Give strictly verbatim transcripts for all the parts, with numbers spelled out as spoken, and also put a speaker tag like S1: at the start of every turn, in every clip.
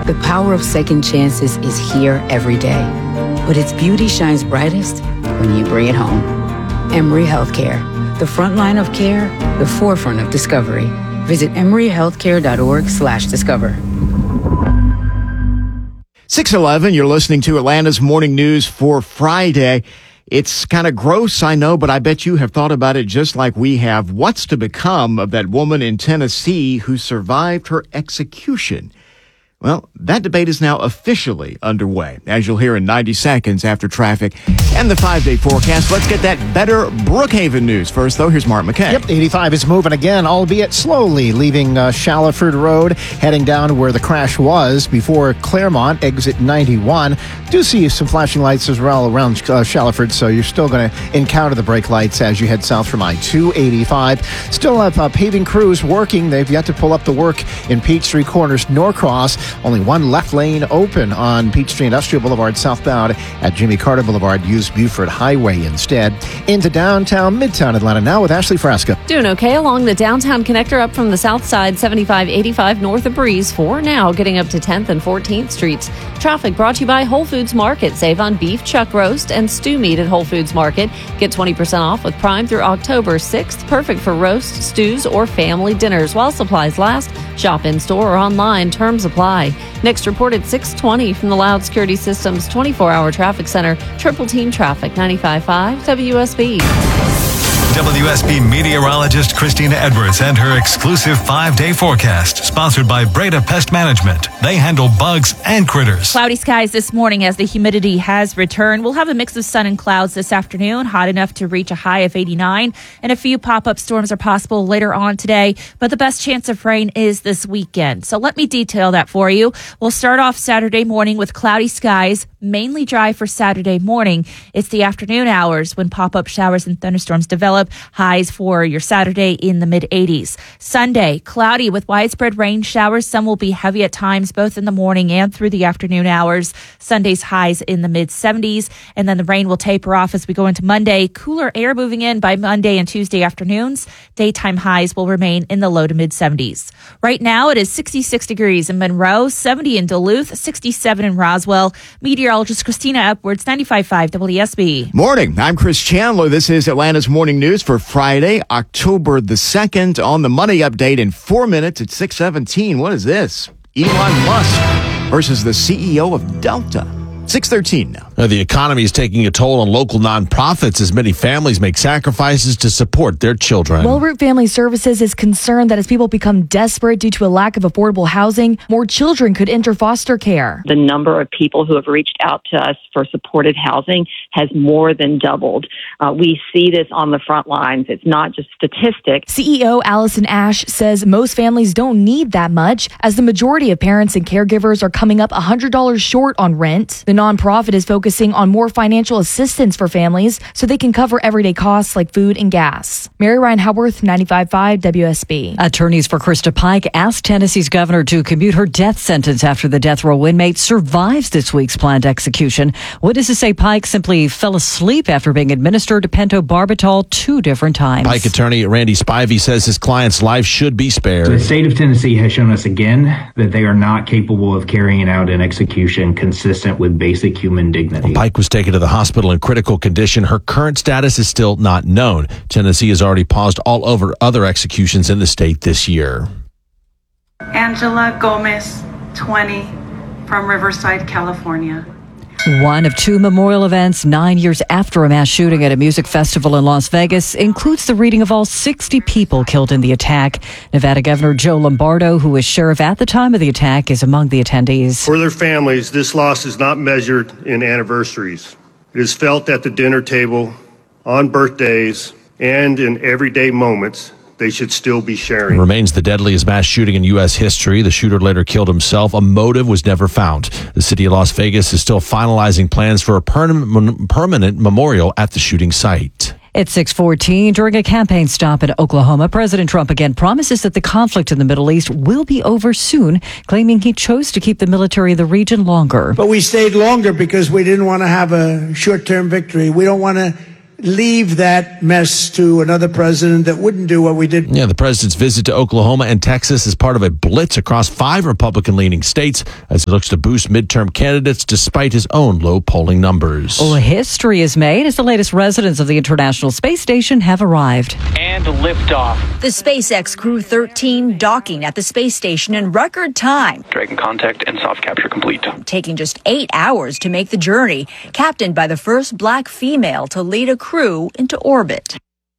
S1: The power of second chances is here every day, but its beauty shines brightest when you bring it home. Emory Healthcare, the front line of care, the forefront of discovery. Visit emory healthcare dot org slash discover.
S2: six eleven, you're listening to Atlanta's Morning News for Friday. It's kind of gross, I know, but I bet you have thought about it just like we have. What's to become of that woman in Tennessee who survived her execution? Well, that debate is now officially underway, as you'll hear in ninety seconds after traffic and the five-day forecast. Let's get that better Brookhaven news. First, though, here's Mark McKay.
S3: Yep, eighty-five is moving again, albeit slowly, leaving uh, Shallowford Road, heading down to where the crash was before Claremont, exit ninety-one. Do see some flashing lights as well around uh, Shallowford, so you're still going to encounter the brake lights as you head south from I two eighty-five. Still have uh, paving crews working. They've yet to pull up the work in Peachtree Corners, Norcross. Only one left lane open on Peachtree Industrial Boulevard southbound. At Jimmy Carter Boulevard, use Buford Highway instead. Into downtown Midtown Atlanta now with Ashley Frasca.
S4: Doing okay along the downtown connector up from the south side, seventy-five eighty-five north of Breeze. For now, getting up to tenth and fourteenth Streets. Traffic brought to you by Whole Foods Market. Save on beef, chuck roast, and stew meat at Whole Foods Market. Get twenty percent off with Prime through October sixth. Perfect for roast, stews, or family dinners while supplies last. Shop in store or online. Terms apply. Next report at six twenty from the Loud Security Systems twenty-four hour Traffic Center. Triple Team Traffic, ninety-five point five W S B.
S5: W S B meteorologist Christina Edwards and her exclusive five-day forecast, sponsored by Breda Pest Management. They handle bugs and critters.
S6: Cloudy skies this morning as the humidity has returned. We'll have a mix of sun and clouds this afternoon, hot enough to reach a high of eighty-nine, and a few pop-up storms are possible later on today, but the best chance of rain is this weekend. So let me detail that for you. We'll start off Saturday morning with cloudy skies, mainly dry for Saturday morning. It's the afternoon hours when pop-up showers and thunderstorms develop. Highs for your Saturday in the mid eighties. Sunday, cloudy with widespread rain showers. Some will be heavy at times, both in the morning and through the afternoon hours. Sunday's highs in the mid seventies, and then the rain will taper off as we go into Monday. Cooler air moving in by Monday and Tuesday afternoons. Daytime highs will remain in the low to mid seventies. Right now, it is sixty-six degrees in Monroe, seventy in Duluth, sixty-seven in Roswell. Meteorologist Christina Edwards, ninety-five point five W S B.
S2: Morning. I'm Chris Chandler. This is Atlanta's Morning News for Friday, October the second. On the Money Update in four minutes at six seventeen. What is this? Elon Musk versus the C E O of Delta. six thirteen now.
S7: Uh, the economy is taking a toll on local nonprofits as many families make sacrifices to support their children.
S8: Wellroot Family Services is concerned that as people become desperate due to a lack of affordable housing, more children could enter foster care.
S9: The number of people who have reached out to us for supported housing has more than doubled. Uh, we see this on the front lines. It's not just statistics.
S8: C E O Allison Ash says most families don't need that much, as the majority of parents and caregivers are coming up one hundred dollars short on rent. The nonprofit is focusing on more financial assistance for families so they can cover everyday costs like food and gas. Mary Ryan Howarth, ninety-five point five W S B.
S10: Attorneys for Krista Pike asked Tennessee's governor to commute her death sentence after the death row inmate survives this week's planned execution. Witnesses say Pike simply fell asleep after being administered pentobarbital two different times.
S7: Pike attorney Randy Spivey says his client's life should be spared.
S11: The state of Tennessee has shown us again that they are not capable of carrying out an execution consistent with basic human dignity.
S7: Pike was taken to the hospital in critical condition. Her current status is still not known. Tennessee has already paused all over other executions in the state this year.
S12: Angela Gomez, twenty, from Riverside, California.
S10: One of two memorial events nine years after a mass shooting at a music festival in Las Vegas includes the reading of all sixty people killed in the attack. Nevada Governor Joe Lombardo, who was sheriff at the time of the attack, is among the attendees.
S13: For their families, this loss is not measured in anniversaries. It is felt at the dinner table, on birthdays, and in everyday moments they should still be sharing.
S7: It remains the deadliest mass shooting in U S history. The shooter later killed himself. A motive was never found. The city of Las Vegas is still finalizing plans for a permanent, permanent memorial at the shooting site.
S10: At six fourteen, during a campaign stop in Oklahoma, President Trump again promises that the conflict in the Middle East will be over soon, claiming he chose to keep the military in the region longer.
S14: But we stayed longer because we didn't want to have a short-term victory. We don't want to leave that mess to another president that wouldn't do what we did.
S7: Yeah, the president's visit to Oklahoma and Texas is part of a blitz across five Republican-leaning states as he looks to boost midterm candidates despite his own low polling numbers.
S10: Well, history is made as the latest residents of the International Space Station have arrived.
S15: And liftoff.
S16: The SpaceX Crew thirteen docking at the space station in record time.
S15: Dragon contact and soft capture complete.
S16: Taking just eight hours to make the journey, captained by the first black female to lead a crew into orbit.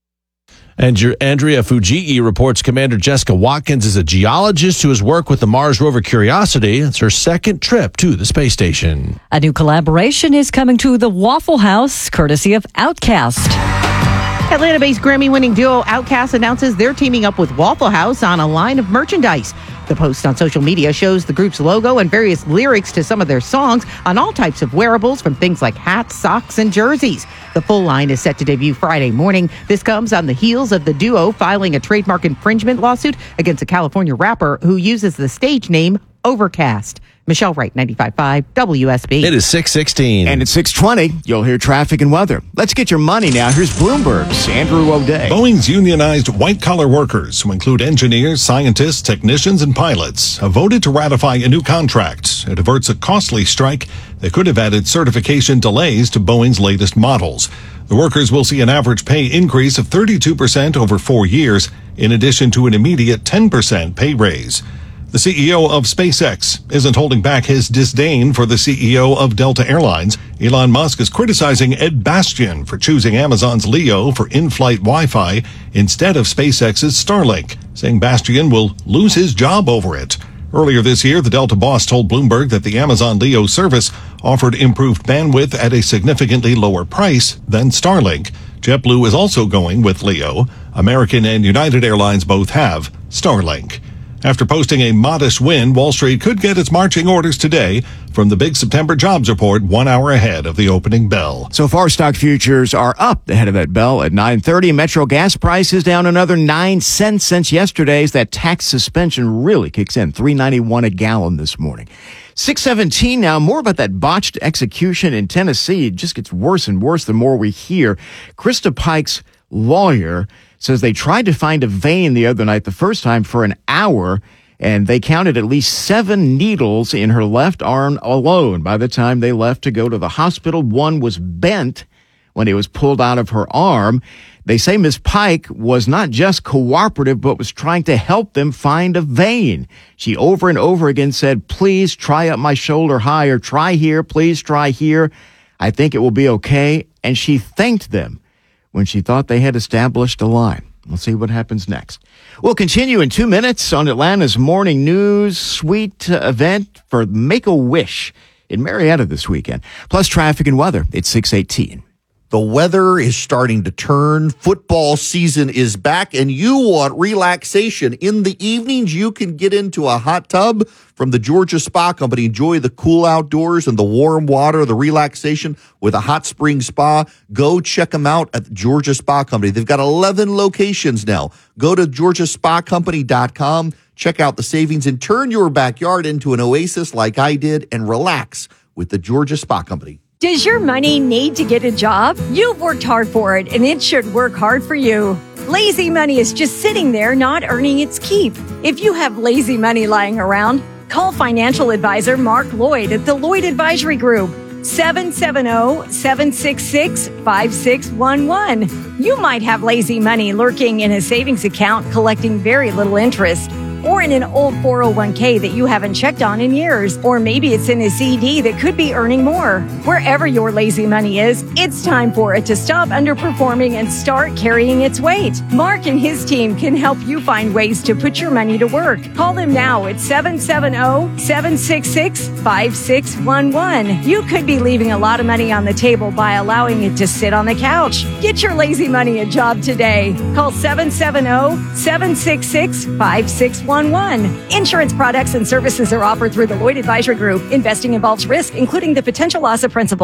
S7: And your Andrea Fujii reports Commander Jessica Watkins is a geologist who has worked with the Mars rover Curiosity. It's her second trip to the space station.
S10: A new collaboration is coming to the Waffle House, courtesy of Outkast.
S17: Atlanta-based Grammy-winning duo Outkast announces they're teaming up with Waffle House on a line of merchandise. The post on social media shows the group's logo and various lyrics to some of their songs on all types of wearables, from things like hats, socks, and jerseys. The full line is set to debut Friday morning. This comes on the heels of the duo filing a trademark infringement lawsuit against a California rapper who uses the stage name Overcast. Michelle Wright, ninety-five point five W S B.
S7: It is six sixteen.
S2: And at six twenty, you'll hear traffic and weather. Let's get your money now. Here's Bloomberg's Andrew O'Day.
S18: Boeing's unionized white-collar workers, who include engineers, scientists, technicians, and pilots, have voted to ratify a new contract. It averts a costly strike that could have added certification delays to Boeing's latest models. The workers will see an average pay increase of thirty-two percent over four years, in addition to an immediate ten percent pay raise. The C E O of SpaceX isn't holding back his disdain for the C E O of Delta Airlines. Elon Musk is criticizing Ed Bastian for choosing Amazon's Leo for in-flight Wi-Fi instead of SpaceX's Starlink, saying Bastian will lose his job over it. Earlier this year, the Delta boss told Bloomberg that the Amazon Leo service offered improved bandwidth at a significantly lower price than Starlink. JetBlue is also going with Leo. American and United Airlines both have Starlink. After posting a modest win, Wall Street could get its marching orders today from the big September jobs report one hour ahead of the opening bell.
S2: So far, stock futures are up ahead of that bell at nine thirty. Metro gas prices down another nine cents since yesterday's. That tax suspension really kicks in. three ninety-one a gallon this morning. six seventeen now. More about that botched execution in Tennessee. It just gets worse and worse the more we hear. Krista Pike's lawyer says they tried to find a vein the other night, the first time, for an hour, and they counted at least seven needles in her left arm alone. By the time they left to go to the hospital, one was bent when it was pulled out of her arm. They say Miz Pike was not just cooperative, but was trying to help them find a vein. She over and over again said, please try up my shoulder higher, try here, please try here. I think it will be okay. And she thanked them when she thought they had established a line. We'll see what happens next. We'll continue in two minutes on Atlanta's Morning News Suite uh, event for Make-A-Wish in Marietta this weekend. Plus traffic and weather. It's six eighteen.
S19: The weather is starting to turn. Football season is back, and you want relaxation. In the evenings, you can get into a hot tub from the Georgia Spa Company. Enjoy the cool outdoors and the warm water, the relaxation with a hot spring spa. Go check them out at the Georgia Spa Company. They've got eleven locations now. Go to georgia spa company dot com. Check out the savings and turn your backyard into an oasis like I did and relax with the Georgia Spa Company.
S20: Does your money need to get a job? You've worked hard for it, and it should work hard for you. Lazy money is just sitting there not earning its keep. If you have lazy money lying around, call financial advisor Mark Lloyd at the Lloyd Advisory Group, seven seven zero, seven six six, five six one one. You might have lazy money lurking in a savings account collecting very little interest, or in an old four oh one k that you haven't checked on in years, or maybe it's in a C D that could be earning more. Wherever your lazy money is, it's time for it to stop underperforming and start carrying its weight. Mark and his team can help you find ways to put your money to work. Call them now at seven seven zero, seven six six, five six one one. You could be leaving a lot of money on the table by allowing it to sit on the couch. Get your lazy money a job today. Call seven seven zero, seven six six, five six one one. Insurance products and services are offered through the Lloyd Advisory Group. Investing involves risk, including the potential loss of principal.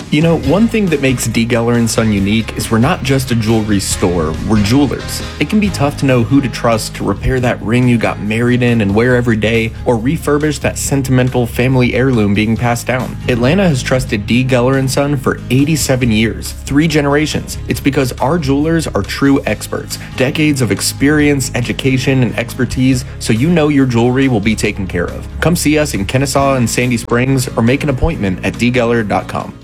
S21: You know, one thing that makes D. Geller and Son unique is we're not just a jewelry store, we're jewelers. It can be tough to know who to trust to repair that ring you got married in and wear every day, or refurbish that sentimental family heirloom being passed down. Atlanta has trusted D. Geller and Son for eighty-seven years, three generations. It's because our jewelers are true experts, decades of experience, education, and expertise, so you know your jewelry will be taken care of. Come see us in Kennesaw and Sandy Springs, or make an appointment at d geller dot com.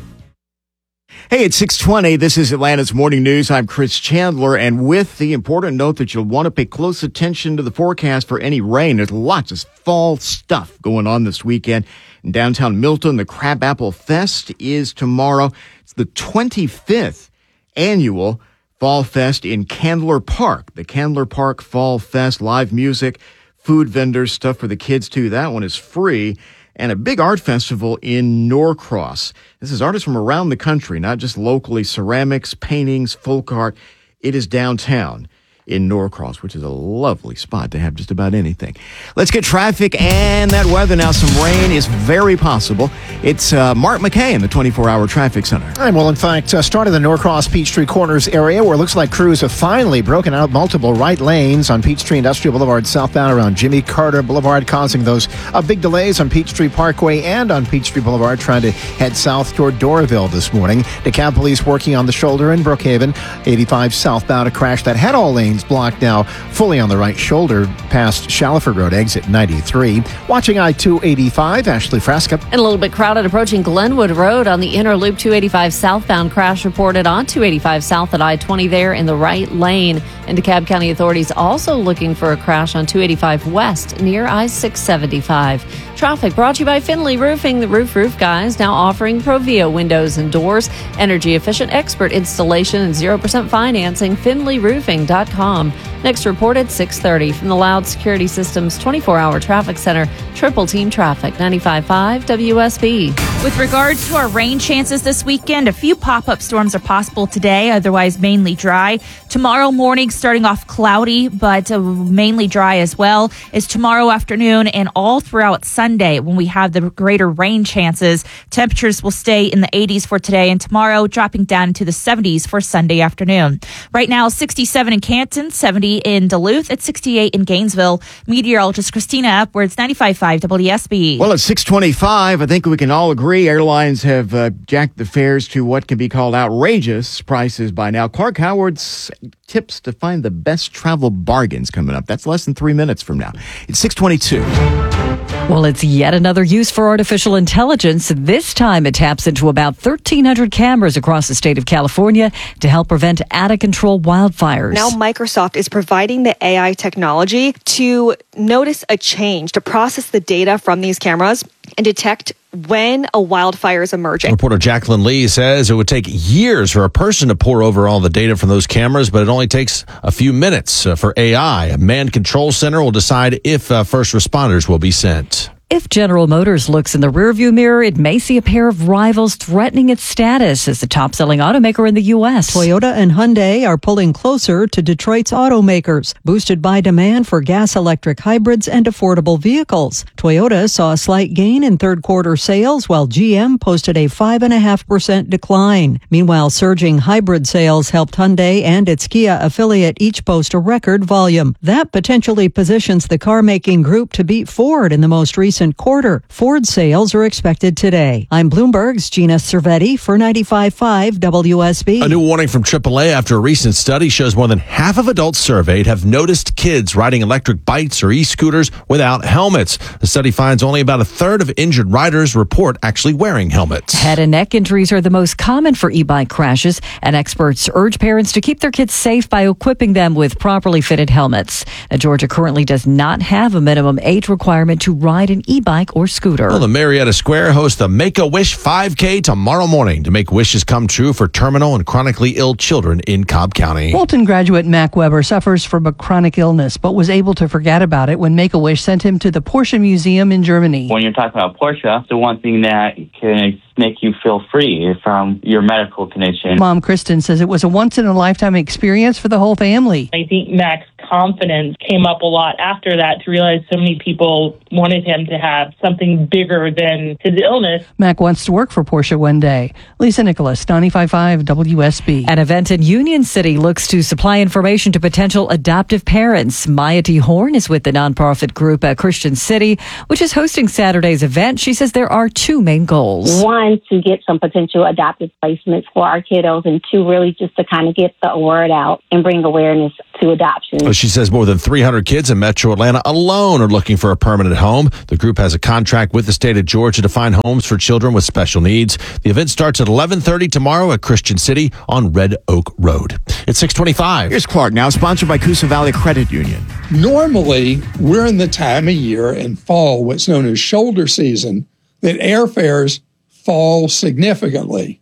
S2: Hey, it's six twenty. This is Atlanta's Morning News. I'm Chris Chandler, and with the important note that you'll want to pay close attention to the forecast for any rain. There's lots of fall stuff going on this weekend. In downtown Milton, the Crabapple Fest is tomorrow. It's the twenty-fifth annual Fall Fest in Candler Park. The Candler Park Fall Fest, live music, food vendors, stuff for the kids too. That one is free. And a big art festival in Norcross. This is artists from around the country, not just locally. Ceramics, paintings, folk art. It is downtown in Norcross, which is a lovely spot to have just about anything. Let's get traffic and that weather now. Some rain is very possible. It's uh, Mark McKay in the twenty-four hour traffic center.
S3: And well, in fact, uh, started the Norcross Peachtree Corners area where it looks like crews have finally broken out multiple right lanes on Peachtree Industrial Boulevard southbound around Jimmy Carter Boulevard, causing those uh, big delays on Peachtree Parkway and on Peachtree Boulevard, trying to head south toward Doraville this morning. DeKalb Police working on the shoulder in Brookhaven. eighty-five southbound, a crash that had all lanes blocked now fully on the right shoulder past Shallowford Road, exit ninety-three. Watching I two eighty-five, Ashley Frasca.
S4: And a little bit crowded approaching Glenwood Road on the inner loop. Two eighty-five southbound crash reported on two eighty-five south at I twenty there in the right lane. And DeKalb County authorities also looking for a crash on two eighty-five west near I six seventy-five. Traffic brought to you by Finley Roofing. The Roof Roof Guys now offering Provia windows and doors, energy efficient expert installation and zero percent financing. finley roofing dot com. Next report at six thirty from the Loud Security Systems twenty-four hour traffic center. Triple Team Traffic, ninety-five point five W S B.
S6: With regards to our rain chances this weekend, a few pop-up storms are possible today, otherwise mainly dry. Tomorrow morning, starting off cloudy, but uh, mainly dry as well, is tomorrow afternoon and all throughout Sunday when we have the greater rain chances. Temperatures will stay in the eighties for today and tomorrow, dropping down into the seventies for Sunday afternoon. Right now, sixty-seven in Canton, seventy in Duluth, at sixty-eight in Gainesville. Meteorologist Christina Edwards, ninety-five point five W S B.
S2: Well, it's six twenty-five. I think we can all agree airlines have uh, jacked the fares to what can be called outrageous prices by now. Clark Howard's tips to find the best travel bargains coming up. That's less than three minutes from now. It's six twenty-two.
S10: Well, it's yet another use for artificial intelligence. This time it taps into about thirteen hundred cameras across the state of California to help prevent out-of-control wildfires.
S22: Now Microsoft is providing the A I technology to notice a change, to process the data from these cameras and detect when a wildfire is emerging.
S7: Reporter Jacqueline Lee says it would take years for a person to pour over all the data from those cameras, but it only takes a few minutes uh, for A I. A manned control center will decide if uh, first responders will be sent.
S10: If General Motors looks in the rearview mirror, it may see a pair of rivals threatening its status as the top-selling automaker in the U S.
S23: Toyota and Hyundai are pulling closer to Detroit's automakers, boosted by demand for gas-electric hybrids and affordable vehicles. Toyota saw a slight gain in third-quarter sales, while G M posted a five point five percent decline. Meanwhile, surging hybrid sales helped Hyundai and its Kia affiliate each post a record volume. That potentially positions the car-making group to beat Ford in the most recent quarter. Ford sales are expected today. I'm Bloomberg's Gina Cervetti for ninety-five point five W S B.
S7: A new warning from triple A after a recent study shows more than half of adults surveyed have noticed kids riding electric bikes or e-scooters without helmets. The study finds only about a third of injured riders report actually wearing helmets.
S10: Head and neck injuries are the most common for e-bike crashes, and experts urge parents to keep their kids safe by equipping them with properly fitted helmets. Now, Georgia currently does not have a minimum age requirement to ride an e-bike or scooter.
S7: Well, the Marietta Square hosts the Make-A-Wish five K tomorrow morning to make wishes come true for terminal and chronically ill children in Cobb County.
S23: Fulton graduate Mac Weber suffers from a chronic illness, but was able to forget about it when Make-A-Wish sent him to the Porsche Museum in Germany.
S24: When you're talking about Porsche, the one thing that can make you feel free from your medical condition.
S23: Mom Kristen says it was a once-in-a-lifetime experience for the whole family.
S25: I think Max
S1: confidence came up a lot after that to realize so many people wanted him to have something bigger than his illness.
S23: Mac wants to work for Porsche one day. Lisa Nicholas, ninety-five point five W S B.
S10: An event in Union City looks to supply information to potential adoptive parents. Maya T. Horn is with the nonprofit group at Christian City, which is hosting Saturday's event. She says there are two main goals.
S5: One, to get some potential adoptive placements for our kiddos, and two, really just to kind of get the word out and bring awareness to adoption.
S7: Well, she says more than three hundred kids in Metro Atlanta alone are looking for a permanent home. The group has a contract with the state of Georgia to find homes for children with special needs. The event starts at eleven thirty tomorrow at Christian City on Red Oak Road. It's six twenty-five.
S2: Here's Clark now, sponsored by Coosa Valley Credit Union.
S8: Normally, we're in the time of year in fall, what's known as shoulder season, that airfares fall significantly.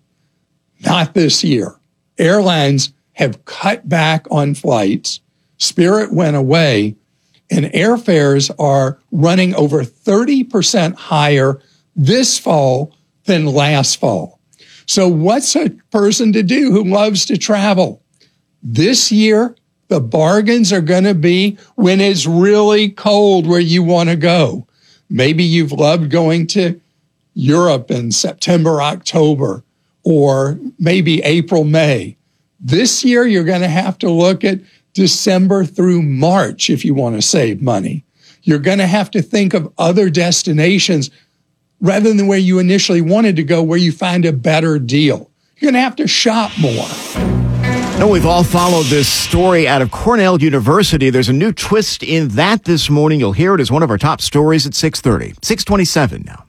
S8: Not this year. Airlines have cut back on flights. Spirit went away, and airfares are running over thirty percent higher this fall than last fall. So what's a person to do who loves to travel? This year, the bargains are going to be when it's really cold where you want to go. Maybe you've loved going to Europe in September, October, or maybe April, May. This year, you're going to have to look at December through March if you want to save money. You're going to have to think of other destinations rather than where you initially wanted to go, where you find a better deal. You're going to have to shop more.
S2: Now, we've all followed this story out of Cornell University. There's a new twist in that this morning. You'll hear it as one of our top stories at six thirty. six twenty-seven now.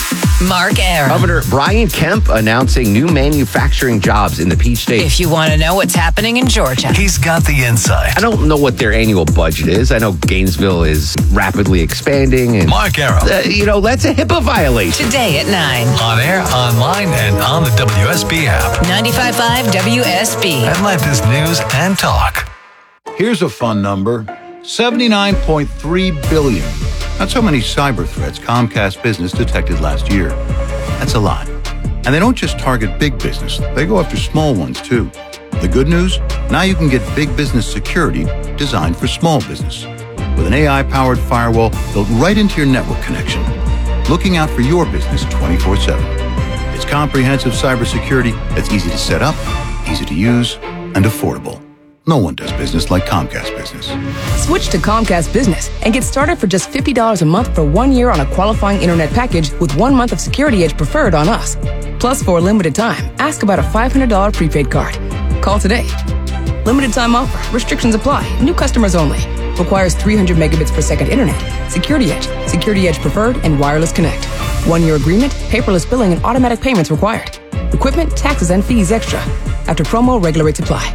S9: Mark Arum.
S25: Governor Brian Kemp announcing new manufacturing jobs in the Peach State.
S9: If you want to know what's happening in Georgia,
S25: he's got the insight. I don't know what their annual budget is. I know Gainesville is rapidly expanding. And
S26: Mark Arum.
S25: Uh, you know, that's a HIPAA violation.
S9: Today at nine.
S26: On air, online, and on the W S B app.
S9: ninety-five point five W S B.
S26: And life is news and talk.
S27: Here's a fun number. seventy-nine point three billion. That's how many cyber threats Comcast Business detected last year. That's a lot. And they don't just target big business. They go after small ones, too. The good news? Now you can get big business security designed for small business. With an A I-powered firewall built right into your network connection. Looking out for your business twenty-four seven. It's comprehensive cybersecurity that's easy to set up, easy to use, and affordable. No one does business like Comcast Business.
S28: Switch to Comcast Business and get started for just fifty dollars a month for one year on a qualifying internet package with one month of Security Edge preferred on us. Plus, for a limited time, ask about a five hundred dollars prepaid card. Call today. Limited time offer. Restrictions apply. New customers only. Requires three hundred megabits per second internet. Security Edge. Security Edge preferred and wireless connect. One year agreement, paperless billing, and automatic payments required. Equipment, taxes, and fees extra. After promo, regular rates apply.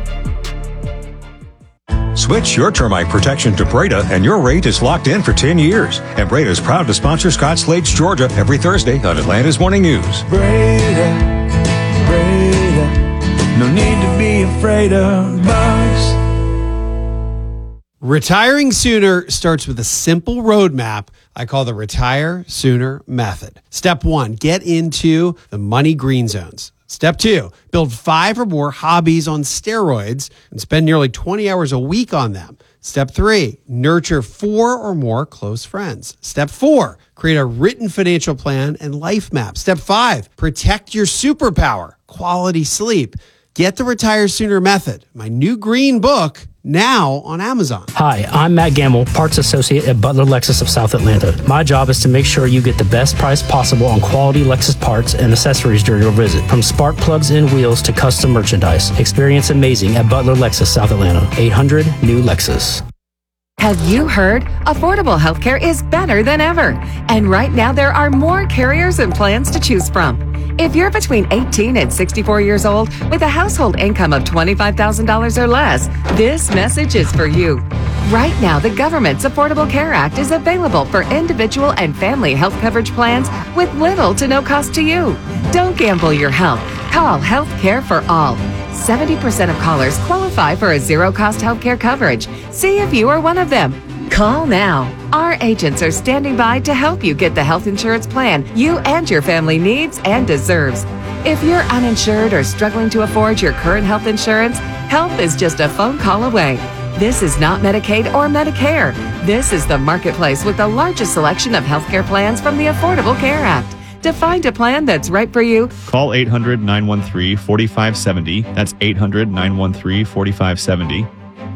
S29: Switch your termite protection to Breda, and your rate is locked in for ten years. And Breda is proud to sponsor Scott Slade's Georgia every Thursday on Atlanta's Morning News.
S30: Breda, Breda, no need to be afraid of bugs.
S31: Retiring sooner starts with a simple roadmap I call the Retire Sooner Method. Step one, get into the money green zones. Step two, build five or more hobbies on steroids and spend nearly twenty hours a week on them. Step three, nurture four or more close friends. Step four, create a written financial plan and life map. Step five, protect your superpower, quality sleep. Get the Retire Sooner Method, my new green book, now on Amazon.
S32: Hi, I'm Matt Gamble, parts associate at Butler Lexus of South Atlanta. My job is to make sure you get the best price possible on quality Lexus parts and accessories during your visit. From spark plugs and wheels to custom merchandise. Experience amazing at Butler Lexus South Atlanta. eight hundred new Lexus.
S33: Have you heard? Affordable healthcare is better than ever. And right now there are more carriers and plans to choose from. If you're between eighteen and sixty-four years old with a household income of twenty-five thousand dollars or less, this message is for you. Right now, the government's Affordable Care Act is available for individual and family health coverage plans with little to no cost to you. Don't gamble your health. Call Health Care for All. seventy percent of callers qualify for a zero-cost health care coverage. See if you are one of them. Call now. Our agents are standing by to help you get the health insurance plan you and your family needs and deserves. If you're uninsured or struggling to afford your current health insurance, help is just a phone call away. This is not Medicaid or Medicare. This is the Marketplace with the largest selection of healthcare plans from the Affordable Care Act. To find a plan that's right for you,
S3: call eight hundred, nine one three, four five seven zero. That's eight hundred, nine one three, four five seven zero.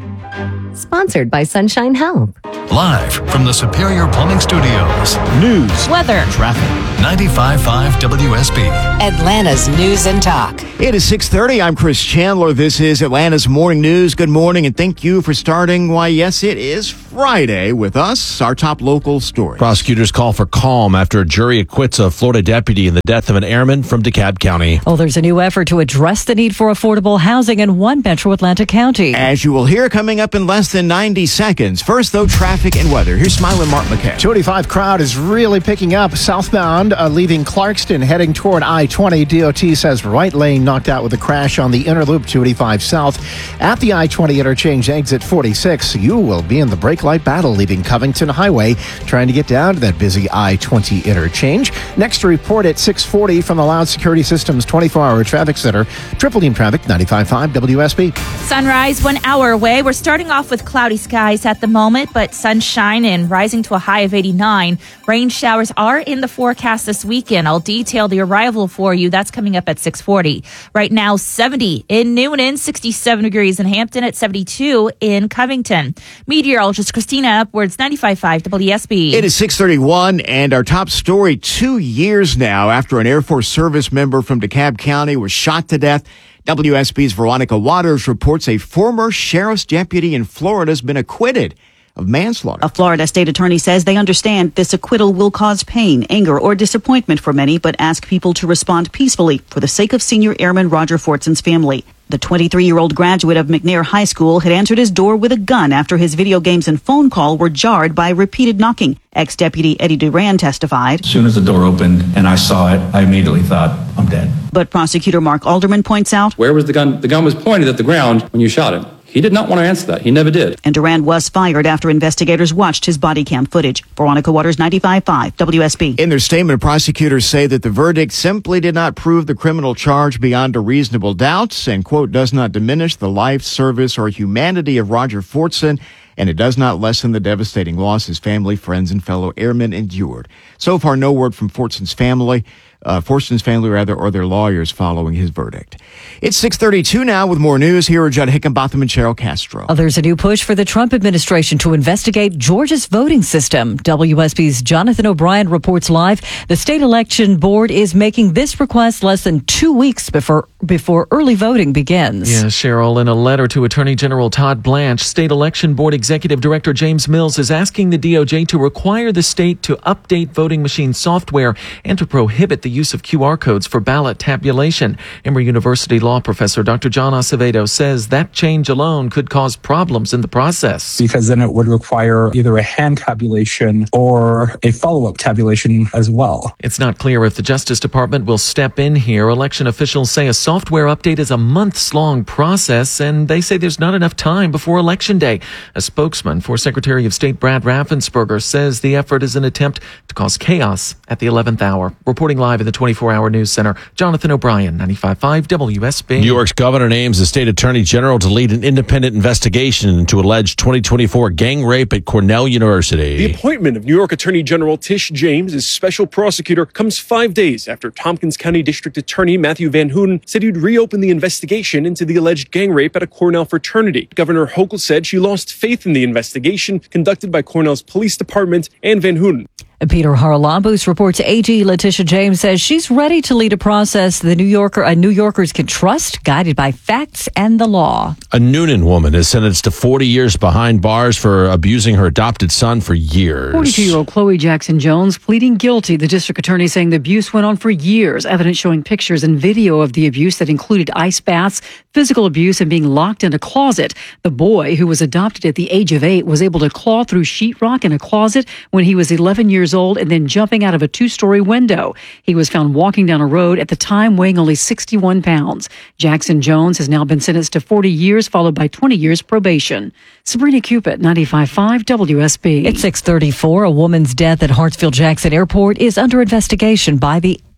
S33: Sponsored by Sunshine Health.
S26: Live from the Superior Plumbing Studios.
S2: News,
S6: weather,
S2: traffic.
S26: ninety-five point five W S B.
S9: Atlanta's News and Talk.
S2: It is six thirty. I'm Chris Chandler. This is Atlanta's Morning News. Good morning, and thank you for starting. Why, yes, it is Friday with us. Our top local story.
S7: Prosecutors call for calm after a jury acquits a Florida deputy in the death of an airman from DeKalb County.
S10: Oh, there's a new effort to address the need for affordable housing in one metro Atlanta county.
S2: As you will hear coming up in less than ninety seconds. First, though, traffic and weather. Here's Smiling Mark McKay.
S4: two eighty-five crowd is really picking up southbound, uh, leaving Clarkston heading toward I twenty. D O T says right lane knocked out with a crash on the inner loop two eighty-five south. At the I twenty interchange exit forty-six, you will be in the brake light battle leaving Covington Highway, trying to get down to that busy I twenty interchange. Next report at six forty from the Loud Security Systems twenty-four hour traffic center. Triple Team Traffic, ninety-five point five W S B.
S6: Sunrise one hour away. We're starting off with cloudy skies at the moment, but sunshine and rising to a high of eighty-nine. Rain showers are in the forecast this weekend. I'll detail the arrival for you. That's coming up at six forty. Right now, seventy in Newnan, sixty-seven degrees in Hampton, at seventy-two in Covington. Meteorologist Christina Upwards, ninety-five point five W S B.
S2: It is six thirty-one, and our top story, two years now after an Air Force service member from DeKalb County was shot to death. W S B's Veronica Waters reports a former sheriff's deputy in Florida has been acquitted of manslaughter.
S11: A Florida state attorney says they understand this acquittal will cause pain, anger, or disappointment for many, but ask people to respond peacefully for the sake of senior airman Roger Fortson's family. The twenty-three-year-old graduate of McNair High School had answered his door with a gun after his video games and phone call were jarred by repeated knocking. Ex-Deputy Eddie Duran testified.
S12: As soon as the door opened and I saw it, I immediately thought, I'm dead.
S11: But prosecutor Mark Alderman points out,
S13: where was the gun? The gun was pointed at the ground when you shot him. He did not want to answer that. He never did.
S11: And Duran was fired after investigators watched his body cam footage. Veronica Waters, ninety-five point five W S B.
S2: In their statement, prosecutors say that the verdict simply did not prove the criminal charge beyond a reasonable doubt and, quote, does not diminish the life, service, or humanity of Roger Fortson, and it does not lessen the devastating loss his family, friends, and fellow airmen endured. So far, no word from Fortson's family. Uh, Fortson's family, rather, or their lawyers following his verdict. It's six thirty-two now with more news. Here are Judd Hickenbotham and Cheryl Castro.
S10: Oh, there's a new push for the Trump administration to investigate Georgia's voting system. W S B's Jonathan O'Brien reports live. The state election board is making this request less than two weeks before before early voting begins.
S14: Yeah, Cheryl, in a letter to Attorney General Todd Blanche, State Election Board Executive Director James Mills is asking the D O J to require the state to update voting machine software and to prohibit the use of Q R codes for ballot tabulation. Emory University law professor Doctor John Acevedo says that change alone could cause problems in the process.
S15: Because then it would require either a hand tabulation or a follow-up tabulation as well.
S14: It's not clear if the Justice Department will step in here. Election officials say a software update is a months-long process, and they say there's not enough time before Election Day. A spokesman for Secretary of State Brad Raffensperger says the effort is an attempt to cause chaos at the eleventh hour. Reporting live in the twenty-four hour News Center, Jonathan O'Brien, ninety-five point five W S B.
S7: New York's governor names the state attorney general to lead an independent investigation into alleged twenty twenty-four gang rape at Cornell University.
S16: The appointment of New York Attorney General Tish James as special prosecutor comes five days after Tompkins County District Attorney Matthew Van Houten said he'd reopen the investigation into the alleged gang rape at a Cornell fraternity. Governor Hochul said she lost faith in the investigation conducted by Cornell's police department and Van Houten.
S10: Peter Haralambos reports A G Letitia James says she's ready to lead a process the New Yorker and New Yorkers can trust, guided by facts and the law.
S7: A Newnan woman is sentenced to forty years behind bars for abusing her adopted son for years.
S17: forty-two-year-old Chloe Jackson Jones pleading guilty. The district attorney saying the abuse went on for years. Evidence showing pictures and video of the abuse that included ice baths, physical abuse, and being locked in a closet. The boy, who was adopted at the age of eight, was able to claw through sheetrock in a closet when he was eleven years old and then jumping out of a two-story window. He was found walking down a road at the time weighing only sixty-one pounds. Jackson Jones has now been sentenced to forty years, followed by twenty years probation. Sabrina Cupid, ninety-five point five W S B.
S10: It's six thirty-four. A woman's death at Hartsfield-Jackson Airport is under investigation by the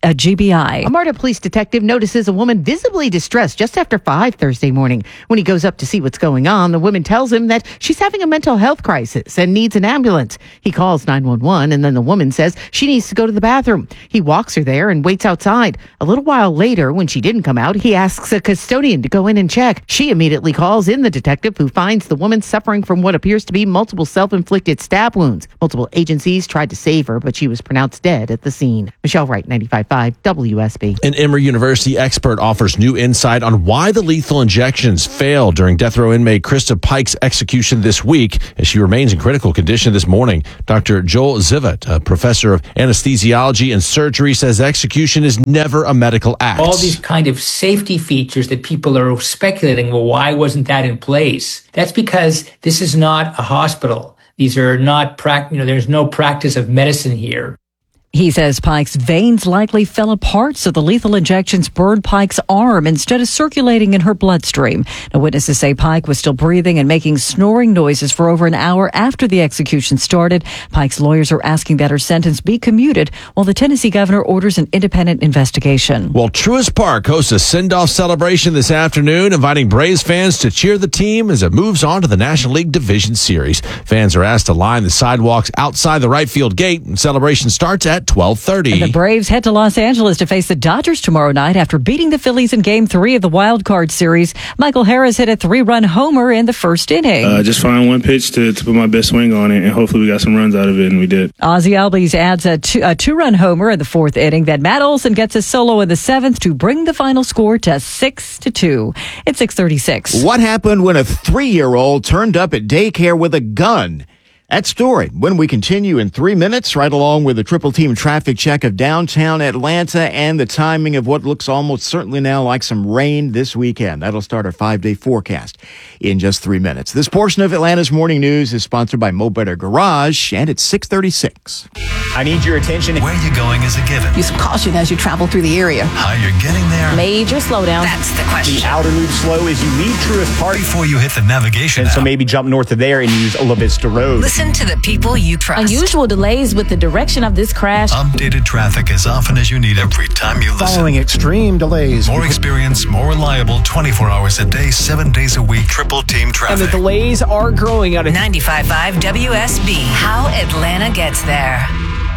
S10: a G B I.
S1: A MARTA police detective notices a woman visibly distressed just after five Thursday morning. When he goes up to see what's going on, the woman tells him that she's having a mental health crisis and needs an ambulance. He calls nine one one, and then the woman says she needs to go to the bathroom. He walks her there and waits outside. A little while later, when she didn't come out, he asks a custodian to go in and check. She immediately calls in the detective, who finds the woman suffering from what appears to be multiple self-inflicted stab wounds. Multiple agencies tried to save her, but she was pronounced dead at the scene. Michelle Wright, ninety-five point five W S B.
S7: An Emory University expert offers new insight on why the lethal injections failed during death row inmate Krista Pike's execution this week, as she remains in critical condition this morning. Doctor Joel Zivet, a professor of anesthesiology and surgery, says execution is never a medical act.
S5: All these kind of safety features that people are speculating, well, why wasn't that in place? That's because this is not a hospital. These are not, prac- you know, there's no practice of medicine here.
S10: He says Pike's veins likely fell apart, so the lethal injections burned Pike's arm instead of circulating in her bloodstream. Now, witnesses say Pike was still breathing and making snoring noises for over an hour after the execution started. Pike's lawyers are asking that her sentence be commuted while the Tennessee governor orders an independent investigation.
S7: Well, Truist Park hosts a send-off celebration this afternoon, inviting Braves fans to cheer the team as it moves on to the National League Division Series. Fans are asked to line the sidewalks outside the right field gate, and celebration starts at twelve thirty.
S10: And the Braves head to Los Angeles to face the Dodgers tomorrow night after beating the Phillies in Game three of the Wild Card Series. Michael Harris hit a three-run homer in the first inning.
S8: Uh, just find one pitch to, to put my best swing on it, and hopefully we got some runs out of it, and we did.
S10: Ozzie Albies adds a, two, a two-run homer in the fourth inning. Then Matt Olson gets a solo in the seventh to bring the final score to six to two. It's six thirty-six.
S2: What happened when a three-year-old turned up at daycare with a gun? That story when we continue in three minutes, right along with a triple team traffic check of downtown Atlanta and the timing of what looks almost certainly now like some rain this weekend. That'll start our five-day forecast in just three minutes. This portion of Atlanta's Morning News is sponsored by Mo Better Garage, and it's six thirty-six.
S18: I need your attention.
S26: Where you're going is a given.
S19: Use caution as you travel through the area.
S26: How you're getting there.
S19: Major slowdown.
S8: That's the question. The outer loop slow as you leave Truist Park.
S26: Before you hit the navigation
S8: And
S26: app.
S8: so maybe jump north of there and use La Vista Road.
S26: Listen to the people you trust.
S19: Unusual delays with the direction of this crash.
S26: Updated traffic as often as you need every time you listen.
S4: Following extreme delays.
S26: More experience, more reliable, twenty-four hours a day, seven days a week, triple team traffic.
S5: And the delays are growing out of
S9: ninety-five point five W S B. How Atlanta gets there.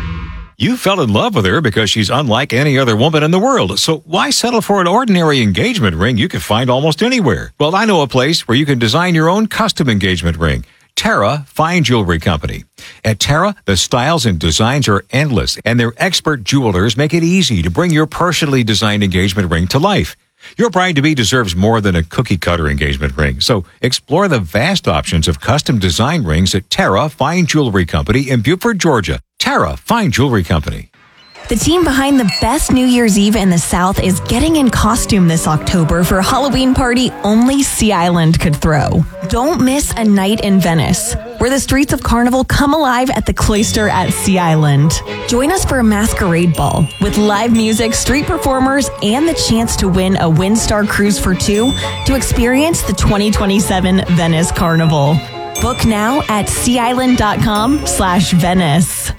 S29: You fell in love with her because she's unlike any other woman in the world. So why settle for an ordinary engagement ring you could find almost anywhere? Well, I know a place where you can design your own custom engagement ring. Terra Fine Jewelry Company. At Terra, the styles and designs are endless, and their expert jewelers make it easy to bring your personally designed engagement ring to life. Your bride-to-be deserves more than a cookie-cutter engagement ring, so explore the vast options of custom design rings at Terra Fine Jewelry Company in Beaufort, Georgia. Terra Fine Jewelry Company.
S20: The team behind the best New Year's Eve in the South is getting in costume this October for a Halloween party only Sea Island could throw. Don't miss a night in Venice, where the streets of Carnival come alive at the Cloister at Sea Island. Join us for a masquerade ball with live music, street performers, and the chance to win a Windstar cruise for two to experience the twenty twenty-seven Venice Carnival. Book now at seaisland.com slash Venice.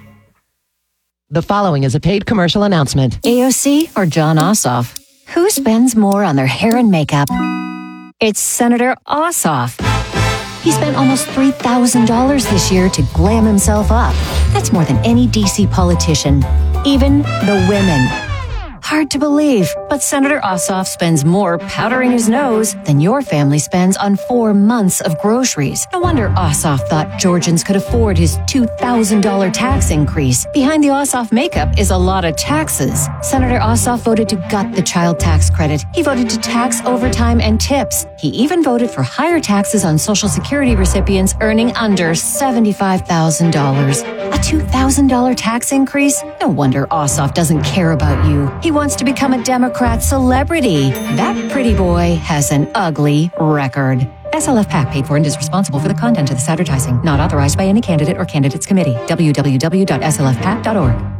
S21: The following is a paid commercial announcement.
S22: A O C or John Ossoff? Who spends more on their hair and makeup? It's Senator Ossoff. He spent almost three thousand dollars this year to glam himself up. That's more than any D C politician, even the women. Hard to believe, but Senator Ossoff spends more powdering his nose than your family spends on four months of groceries. No wonder Ossoff thought Georgians could afford his two thousand dollars tax increase. Behind the Ossoff makeup is a lot of taxes. Senator Ossoff voted to gut the child tax credit. He voted to tax overtime and tips. He even voted for higher taxes on Social Security recipients earning under seventy-five thousand dollars. A two thousand dollars tax increase? No wonder Ossoff doesn't care about you. He wants to become a Democrat celebrity. That pretty boy has an ugly record. S L F PAC paid for and is responsible for the content of this advertising. Not authorized by any candidate or candidates committee. w w w dot s l f pac dot org.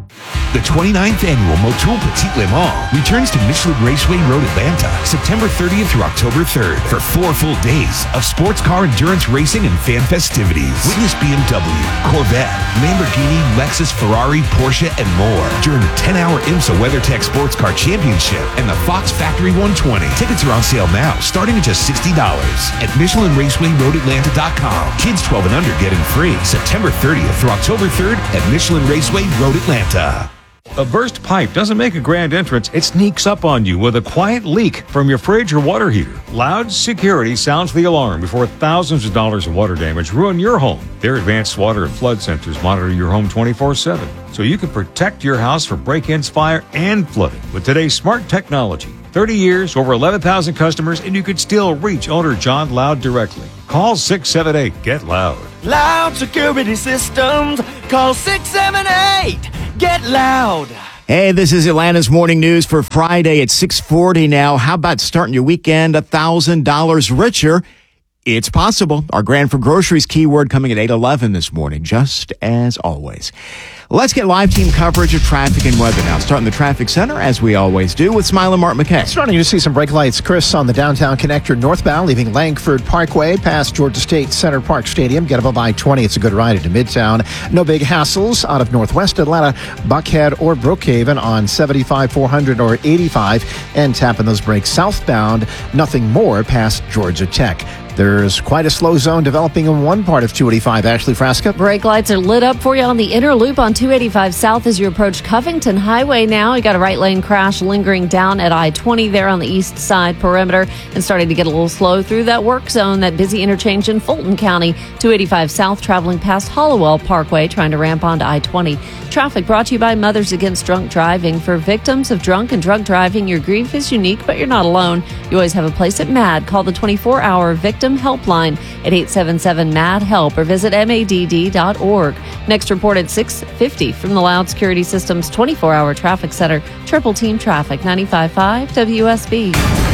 S3: The twenty-ninth Annual Motul Petit Le Mans returns to Michelin Raceway Road, Atlanta, September thirtieth through October third for four full days of sports car endurance racing and fan festivities. Witness B M W, Corvette, Lamborghini, Lexus, Ferrari, Porsche, and more during the ten-hour IMSA WeatherTech Sports Car Championship and the Fox Factory one twenty. Tickets are on sale now, starting at just sixty dollars at Michelin Raceway Road Atlanta dot com. Kids twelve and under getting free September thirtieth through October third at Michelin Raceway Road Atlanta.
S29: A burst pipe doesn't make a grand entrance, it sneaks up on you with a quiet leak from your fridge or water heater. Loud Security sounds the alarm before thousands of dollars of water damage ruin your home. Their advanced water and flood sensors monitor your home twenty-four seven, so you can protect your house from break-ins, fire, and flooding. With today's smart technology, thirty years, over eleven thousand customers, and you could still reach owner John Loud directly. Call six seven eight, get loud.
S6: Loud Security Systems. Call six seven eight, get loud.
S2: Hey, this is Atlanta's Morning News for Friday at six forty now. How about starting your weekend one thousand dollars richer? It's possible. Our Grand for Groceries keyword coming at eight eleven this morning, just as always. Let's get live team coverage of traffic and weather now. Starting the traffic center, as we always do, with Smile and Mark McKay.
S4: Starting to see some brake lights, Chris, on the downtown connector northbound, leaving Langford Parkway past Georgia State Center Park Stadium. Get above I twenty. It's a good ride into Midtown. No big hassles out of northwest Atlanta, Buckhead or Brookhaven on seventy-five, four hundred or eighty-five. And tapping those brakes southbound. Nothing more past Georgia Tech. There's quite a slow zone developing in one part of two eighty-five. Ashley Frasca.
S12: Brake lights are lit up for you on the inner loop on two eighty-five South as you approach Covington Highway now. You got a right lane crash lingering down at I twenty there on the east side perimeter and starting to get a little slow through that work zone, that busy interchange in Fulton County. two eighty-five South traveling past Hollowell Parkway trying to ramp onto I twenty. Traffic brought to you by Mothers Against Drunk Driving. For victims of drunk and drug driving, your grief is unique, but you're not alone. You always have a place at M A D. Call the twenty-four hour Victim Helpline at eight seven seven M A D HELP or visit M A D D dot org. Next report at six fifty from the Loud Security Systems twenty-four hour Traffic Center. Triple Team Traffic, ninety-five point five W S B.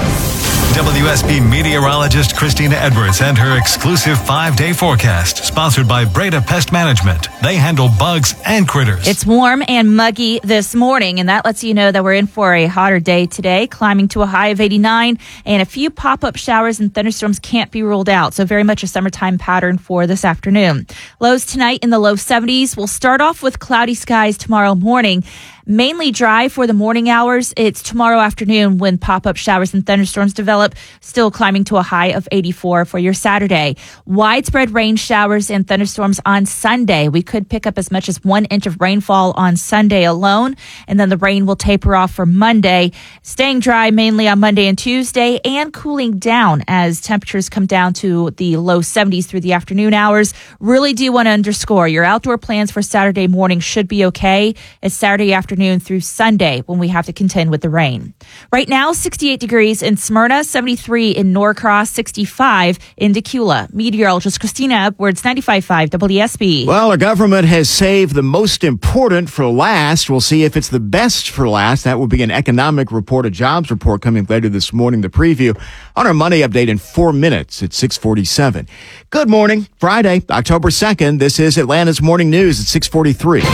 S26: W S B meteorologist Christina Edwards and her exclusive five-day forecast, sponsored by Breda Pest Management. They handle bugs and critters.
S18: It's warm and muggy this morning, and that lets you know that we're in for a hotter day today, climbing to a high of eighty-nine, and a few pop-up showers and thunderstorms can't be ruled out, so very much a summertime pattern for this afternoon. Lows tonight in the low seventies. We'll start off with cloudy skies tomorrow morning. Mainly dry for the morning hours. It's tomorrow afternoon when pop-up showers and thunderstorms develop, still climbing to a high of eighty-four for your Saturday. Widespread rain showers and thunderstorms on Sunday. We could pick up as much as one inch of rainfall on Sunday alone, and then the rain will taper off for Monday, staying dry mainly on Monday and Tuesday, and cooling down as temperatures come down to the low seventies through the afternoon hours. Really do want to underscore your outdoor plans for Saturday morning should be okay. It's Saturday afternoon through Sunday when we have to contend with the rain. Right now, sixty-eight degrees in Smyrna, seventy-three in Norcross, sixty-five in Decula. Meteorologist Christina Edwards, ninety-five point five W S B.
S2: Well, our government has saved the most important for last. We'll see if it's the best for last. That will be an economic report, a jobs report coming later this morning. The preview on our money update in four minutes at six forty-seven. Good morning. Friday, October second. This is Atlanta's Morning News at six forty-three.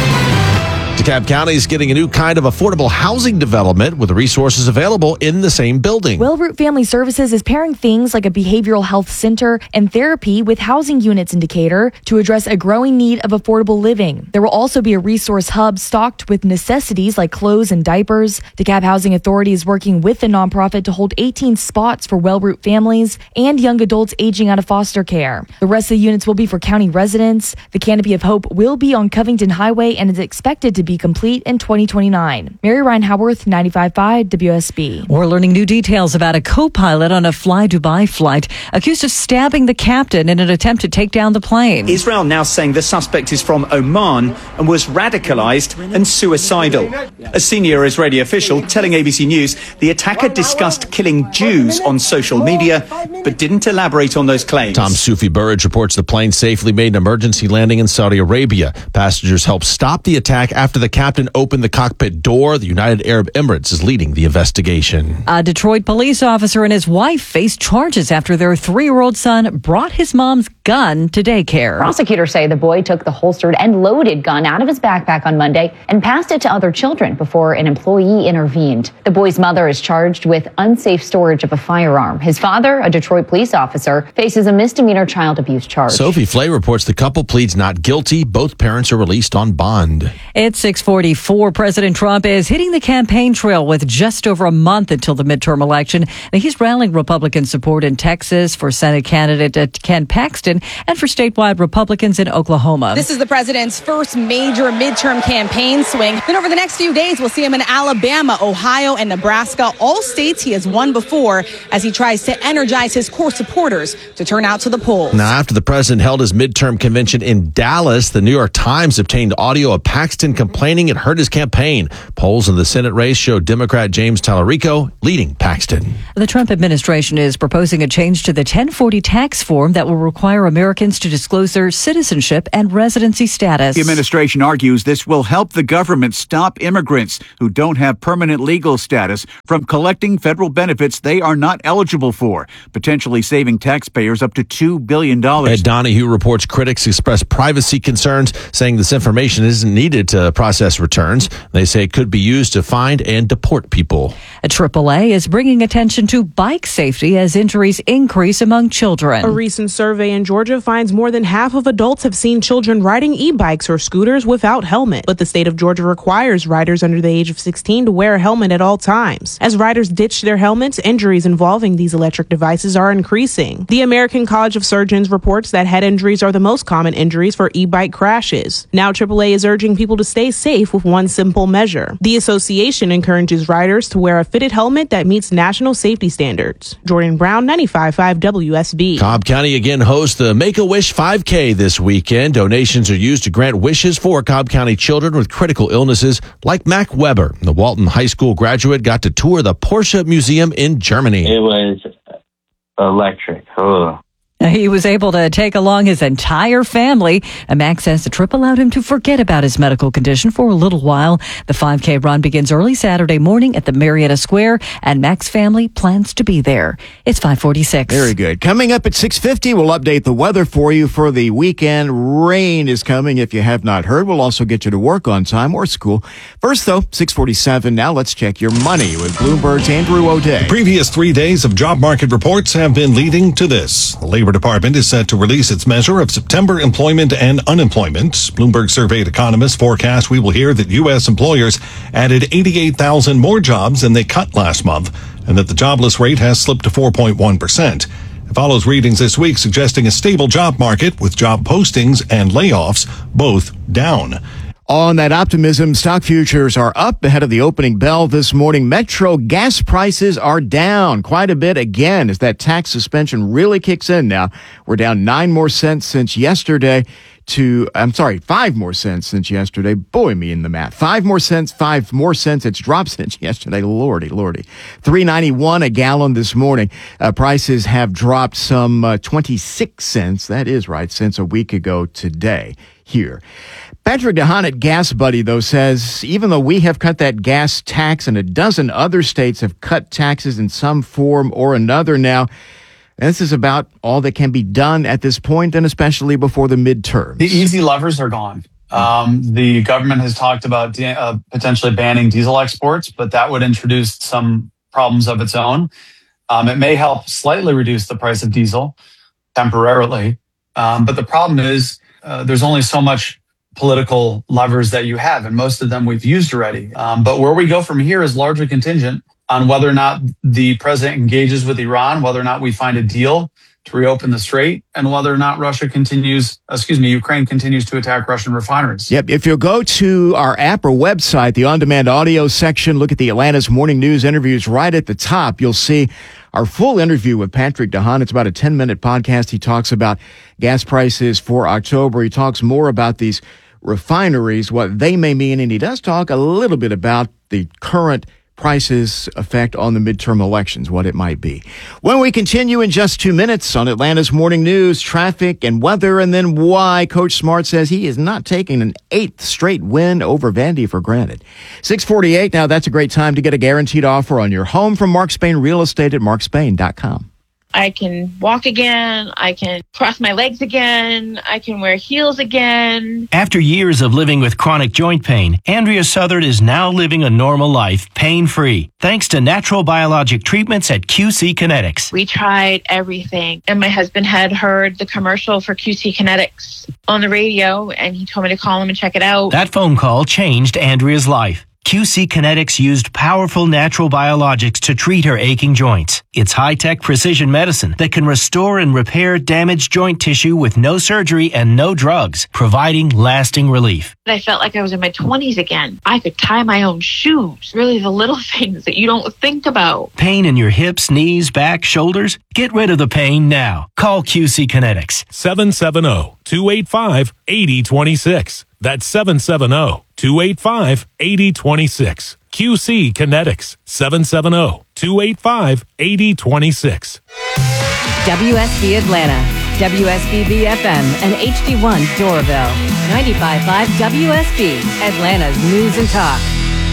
S7: DeKalb County is getting a new kind of affordable housing development with resources available in the same building.
S23: Wellroot Family Services is pairing things like a behavioral health center and therapy with housing units in Decatur to address a growing need of affordable living. There will also be a resource hub stocked with necessities like clothes and diapers. DeKalb Housing Authority is working with the nonprofit to hold eighteen spots for Wellroot families and young adults aging out of foster care. The rest of the units will be for county residents. The Canopy of Hope will be on Covington Highway and is expected to be complete in twenty twenty-nine. Mary Ryan Howarth, ninety-five point five W S B.
S10: We're learning new details about a co-pilot on a Fly Dubai flight accused of stabbing the captain in an attempt to take down the plane.
S24: Israel now saying the suspect is from Oman and was radicalized and suicidal. A senior Israeli official telling A B C News the attacker discussed killing Jews on social media but didn't elaborate on those claims.
S7: Tom Sufi Burridge reports the plane safely made an emergency landing in Saudi Arabia. Passengers helped stop the attack after after the captain opened the cockpit door. The United Arab Emirates is leading the investigation.
S10: A Detroit police officer and his wife face charges after their three-year-old son brought his mom's gun to daycare.
S11: Prosecutors say the boy took the holstered and loaded gun out of his backpack on Monday and passed it to other children before an employee intervened. The boy's mother is charged with unsafe storage of a firearm. His father, a Detroit police officer, faces a misdemeanor child abuse charge.
S7: Sophie Flay reports the couple pleads not guilty. Both parents are released on bond.
S10: It's six forty-four. President Trump is hitting the campaign trail with just over a month until the midterm election. Now, he's rallying Republican support in Texas for Senate candidate Ken Paxton and for statewide Republicans in Oklahoma.
S13: This is the president's first major midterm campaign swing. Then over the next few days, we'll see him in Alabama, Ohio, and Nebraska, all states he has won before, as he tries to energize his core supporters to turn out to the polls.
S7: Now, after the president held his midterm convention in Dallas, the New York Times obtained audio of Paxton complaining it hurt his campaign. Polls in the Senate race show Democrat James Tallarico leading Paxton.
S10: The Trump administration is proposing a change to the ten forty tax form that will require Americans to disclose their citizenship and residency status.
S14: The administration argues this will help the government stop immigrants who don't have permanent legal status from collecting federal benefits they are not eligible for, potentially saving taxpayers up to two billion dollars.
S7: Ed Donahue reports critics express privacy concerns, saying this information isn't needed to process returns. They say it could be used to find and deport people.
S10: A triple A is bringing attention to bike safety as injuries increase among children.
S15: A recent survey in Georgia finds more than half of adults have seen children riding e-bikes or scooters without helmet. But the state of Georgia requires riders under the age of sixteen to wear a helmet at all times. As riders ditch their helmets, injuries involving these electric devices are increasing. The American College of Surgeons reports that head injuries are the most common injuries for e-bike crashes. Now triple A is urging people to stay safe with one simple measure. The association encourages riders to wear a fitted helmet that meets national safety standards. Jordan Brown, ninety-five point five W S B.
S7: Cobb County again hosts the Make-A-Wish five K this weekend. Donations are used to grant wishes for Cobb County children with critical illnesses like Mac Weber. The Walton High School graduate got to tour the Porsche Museum in Germany.
S16: It was electric. Oh.
S10: He was able to take along his entire family. And Max says the trip allowed him to forget about his medical condition for a little while. The five K run begins early Saturday morning at the Marietta Square, and Mac's family plans to be there. It's five forty-six.
S2: Very good. Coming up at six fifty, we'll update the weather for you for the weekend. Rain is coming if you have not heard. We'll also get you to work on time or school. First, though, six forty-seven. Now let's check your money with Bloomberg's Andrew O'Day.
S26: The previous three days of job market reports have been leading to this. The Labor Department is set to release its measure of September employment and unemployment. Bloomberg surveyed economists forecast we will hear that U S employers added eighty-eight thousand more jobs than they cut last month, and that the jobless rate has slipped to four point one percent. It follows readings this week suggesting a stable job market with job postings and layoffs both down.
S2: On that optimism, stock futures are up ahead of the opening bell this morning. Metro gas prices are down quite a bit again as that tax suspension really kicks in now. We're down nine more cents since yesterday to, I'm sorry, five more cents since yesterday. Boy, me in the math. Five more cents, five more cents. It's dropped since yesterday. Lordy, lordy. three ninety-one a gallon this morning. Uh, prices have dropped some uh, twenty-six cents. That is right, since a week ago today here. Patrick DeHaan at Gas Buddy, though, says even though we have cut that gas tax and a dozen other states have cut taxes in some form or another now, this is about all that can be done at this point, and especially before the midterms.
S17: The easy levers are gone. Um, the government has talked about de- uh, potentially banning diesel exports, but that would introduce some problems of its own. Um, it may help slightly reduce the price of diesel temporarily, um, but the problem is uh, there's only so much political levers that you have, and most of them we've used already. Um, but where we go from here is largely contingent on whether or not the president engages with Iran, whether or not we find a deal to reopen the strait, and whether or not Russia continues, excuse me, Ukraine continues to attack Russian refineries.
S2: Yep. If you'll go to our app or website, the on-demand audio section, look at the Atlanta's Morning News interviews right at the top, you'll see our full interview with Patrick DeHaan. It's about a ten-minute podcast. He talks about gas prices for October. He talks more about these refineries, what they may mean, and he does talk a little bit about the current prices' effect on the midterm elections, what it might be. When we continue in just two minutes on Atlanta's Morning News, traffic and weather, and then why Coach Smart says he is not taking an eighth straight win over Vandy for granted. six forty-eight, now that's a great time to get a guaranteed offer on your home from Mark Spain Real Estate at mark spain dot com.
S1: I can walk again. I can cross my legs again. I can wear heels again.
S5: After years of living with chronic joint pain, Andrea Southard is now living a normal life, pain-free, thanks to natural biologic treatments at Q C Kinetics.
S1: We tried everything, and my husband had heard the commercial for Q C Kinetics on the radio, and he told me to call him and check it out.
S5: That phone call changed Andrea's life. Q C Kinetics used powerful natural biologics to treat her aching joints. It's high-tech precision medicine that can restore and repair damaged joint tissue with no surgery and no drugs, providing lasting relief.
S1: I felt like I was in my twenties again. I could tie my own shoes. Really the little things that you don't think about.
S5: Pain in your hips, knees, back, shoulders? Get rid of the pain now. Call Q C Kinetics.
S8: seven seven zero, two eight five, eight zero two six. That's seven seven zero, two eight five, eight zero two six. Q C Kinetics, seven seven zero, two eight five, eight zero two six.
S9: W S B Atlanta, W S B B F M, and H D one Doraville. ninety-five point five W S B, Atlanta's News and Talk.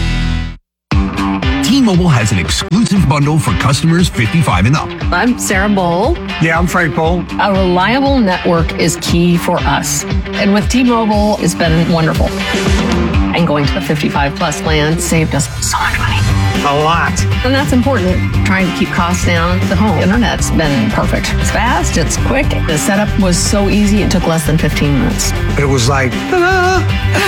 S3: T-Mobile has an exclusive bundle for customers fifty-five and up.
S19: I'm Sarah Bowl.
S3: Yeah, I'm Frank Bowl.
S19: A reliable network is key for us. And with T-Mobile, it's been wonderful. And going to the fifty-five plus plan saved us so much money.
S3: A lot.
S19: And that's important. Trying to keep costs down. The home internet's been perfect. It's fast, it's quick. The setup was so easy, it took less than fifteen minutes.
S20: It was like, ta-da!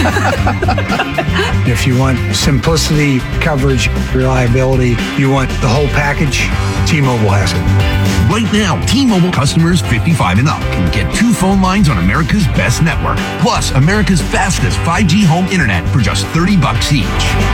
S20: If you want simplicity, coverage, reliability, you want the whole package, T-Mobile has it.
S3: Right now, T-Mobile customers fifty-five and up can get two phone lines on America's best network, plus America's fastest five G home internet for just thirty bucks each.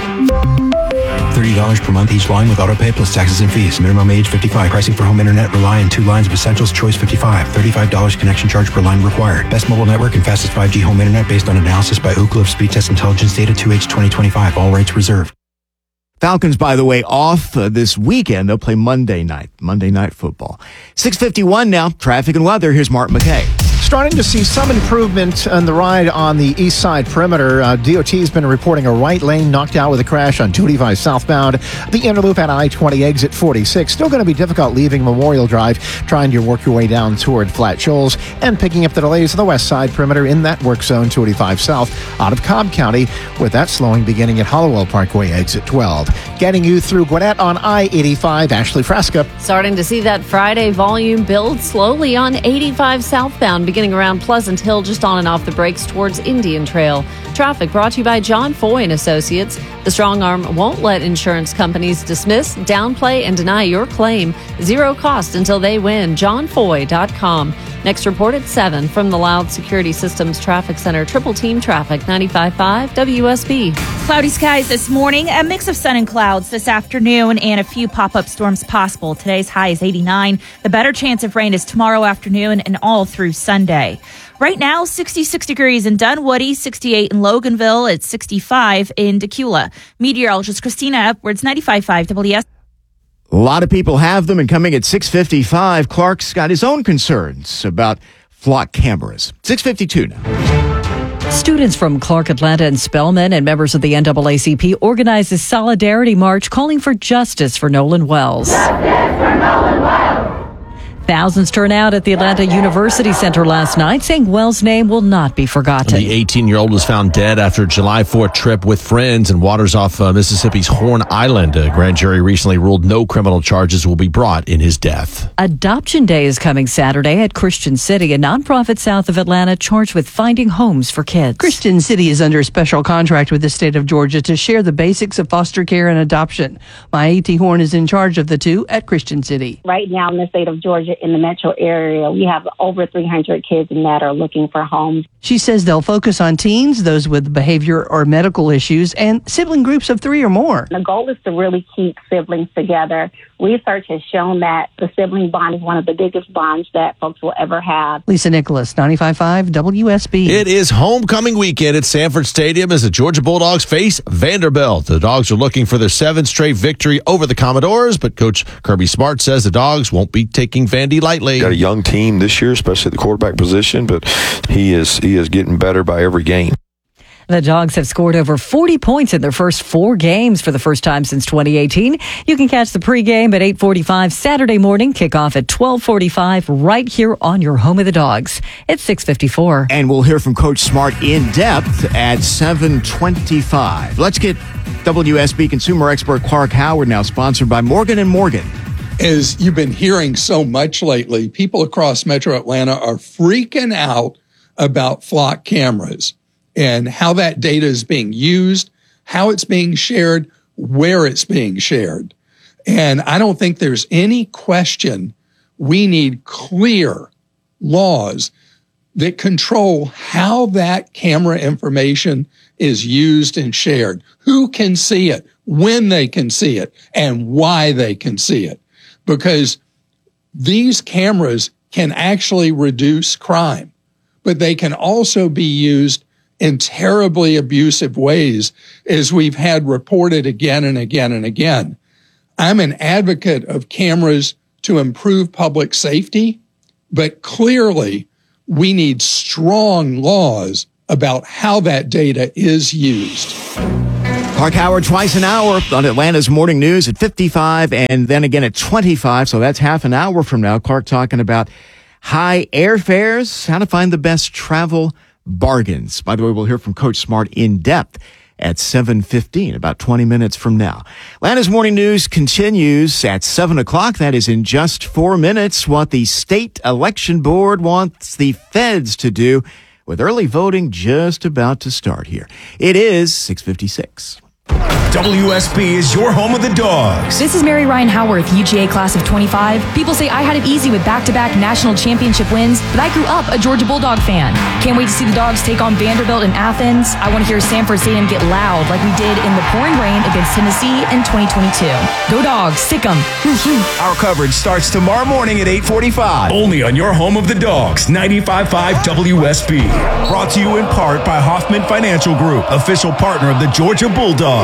S25: thirty dollars per month each line with autopay plus taxes and fees. Minimum age fifty-five. Pricing for home internet rely on two lines of Essentials Choice fifty-five. thirty-five dollars connection charge per line required. Best mobile network and fastest five G home internet based on analysis by Ookla of Speed Test Intelligence data two H twenty twenty-five. All rights reserved.
S2: Falcons, by the way, off uh, this weekend. They'll play Monday night, Monday Night Football. six fifty-one now, traffic and weather. Here's Mark McKay.
S4: Starting to see some improvement on the ride on the east side perimeter. Uh, D O T has been reporting a right lane knocked out with a crash on two eighty-five southbound. The inner loop at I twenty exit forty-six. Still going to be difficult leaving Memorial Drive, trying to work your way down toward Flat Shoals, and picking up the delays on the west side perimeter in that work zone two eighty-five south out of Cobb County, with that slowing beginning at Hollowell Parkway exit twelve. Getting you through Gwinnett on I eighty-five, Ashley Fresca.
S12: Starting to see that Friday volume build slowly on eighty-five southbound, beginning around Pleasant Hill, just on and off the brakes towards Indian Trail. Traffic brought to you by John Foy and Associates. The strong arm won't let insurance companies dismiss, downplay, and deny your claim. Zero cost until they win. john foy dot com. Next report at seven from the Loud Security Systems Traffic Center. Triple Team Traffic, ninety-five point five W S B.
S18: Cloudy skies this morning, a mix of sun and clouds this afternoon, and a few pop-up storms possible. Today's high is eighty-nine. The better chance of rain is tomorrow afternoon and all through Sunday. Right now, sixty-six degrees in Dunwoody, sixty-eight in Loganville, it's sixty-five in Decula. Meteorologist Christina Edwards, ninety-five point five W S.
S2: A lot of people have them, and coming at six fifty-five, Clark's got his own concerns about flock cameras. six fifty-two now.
S10: Students from Clark, Atlanta, and Spelman and members of the N double A C P organized a solidarity march calling for justice for Nolan Wells.
S27: Justice for Nolan Wells!
S10: Thousands turn out at the Atlanta University Center last night, saying Wells' name will not be forgotten.
S7: The eighteen-year-old was found dead after a July fourth trip with friends in waters off uh, Mississippi's Horn Island. A grand jury recently ruled no criminal charges will be brought in his death.
S10: Adoption Day is coming Saturday at Christian City, a nonprofit south of Atlanta charged with finding homes for kids.
S28: Christian City is under a special contract with the state of Georgia to share the basics of foster care and adoption. Maya T. Horn is in charge of the two at Christian City.
S30: Right now in the state of Georgia,
S6: the, in the metro area. We have over three hundred kids in that are looking for homes.
S28: She says they'll focus on teens, those with behavior or medical issues, and sibling groups of three or more.
S6: The goal is to really keep siblings together. Research has shown that the sibling bond is one of the biggest bonds that folks will ever have.
S28: Lisa Nicholas, ninety-five point five W S B.
S7: It is homecoming weekend at Sanford Stadium as the Georgia Bulldogs face Vanderbilt. The Dogs are looking for their seventh straight victory over the Commodores, but Coach Kirby Smart says the Dogs won't be taking Vandy lightly.
S11: Got a young team this year, especially at the quarterback position, but he is he is getting better by every game.
S10: The Dogs have scored over forty points in their first four games for the first time since twenty eighteen. You can catch the pregame at eight forty-five Saturday morning, kickoff at twelve forty-five right here on your home of the Dogs. It's six fifty-four.
S2: And we'll hear from Coach Smart in depth at seven twenty-five. Let's get W S B consumer expert Clark Howard now, sponsored by Morgan and Morgan.
S13: As you've been hearing so much lately, people across Metro Atlanta are freaking out about flock cameras and how that data is being used, how it's being shared, where it's being shared. And I don't think there's any question we need clear laws that control how that camera information is used and shared, who can see it, when they can see it, and why they can see it. Because these cameras can actually reduce crime, but they can also be used in terribly abusive ways, as we've had reported again and again and again. I'm an advocate of cameras to improve public safety, but clearly we need strong laws about how that data is used.
S2: Clark Howard twice an hour on Atlanta's Morning News at fifty-five and then again at twenty-five. So that's half an hour from now. Clark talking about high airfares, how to find the best travel bargains. By the way, we'll hear from Coach Smart in depth at seven fifteen, about twenty minutes from now. Atlanta's Morning News continues at seven o'clock. That is in just four minutes. What the state election board wants the feds to do with early voting just about to start here. It is six fifty-six.
S3: W S B is your home of the Dogs.
S14: This is Mary Ryan Howarth, U G A class of twenty-five. People say I had it easy with back-to-back national championship wins, but I grew up a Georgia Bulldog fan. Can't wait to see the Dogs take on Vanderbilt in Athens. I want to hear Sanford Stadium get loud like we did in the pouring rain against Tennessee in twenty twenty-two. Go Dogs, sick 'em.
S3: Our coverage starts tomorrow morning at eight forty-five. Only on your home of the Dogs, ninety-five point five W S B. Brought to you in part by Hoffman Financial Group, official partner of the Georgia Bulldogs.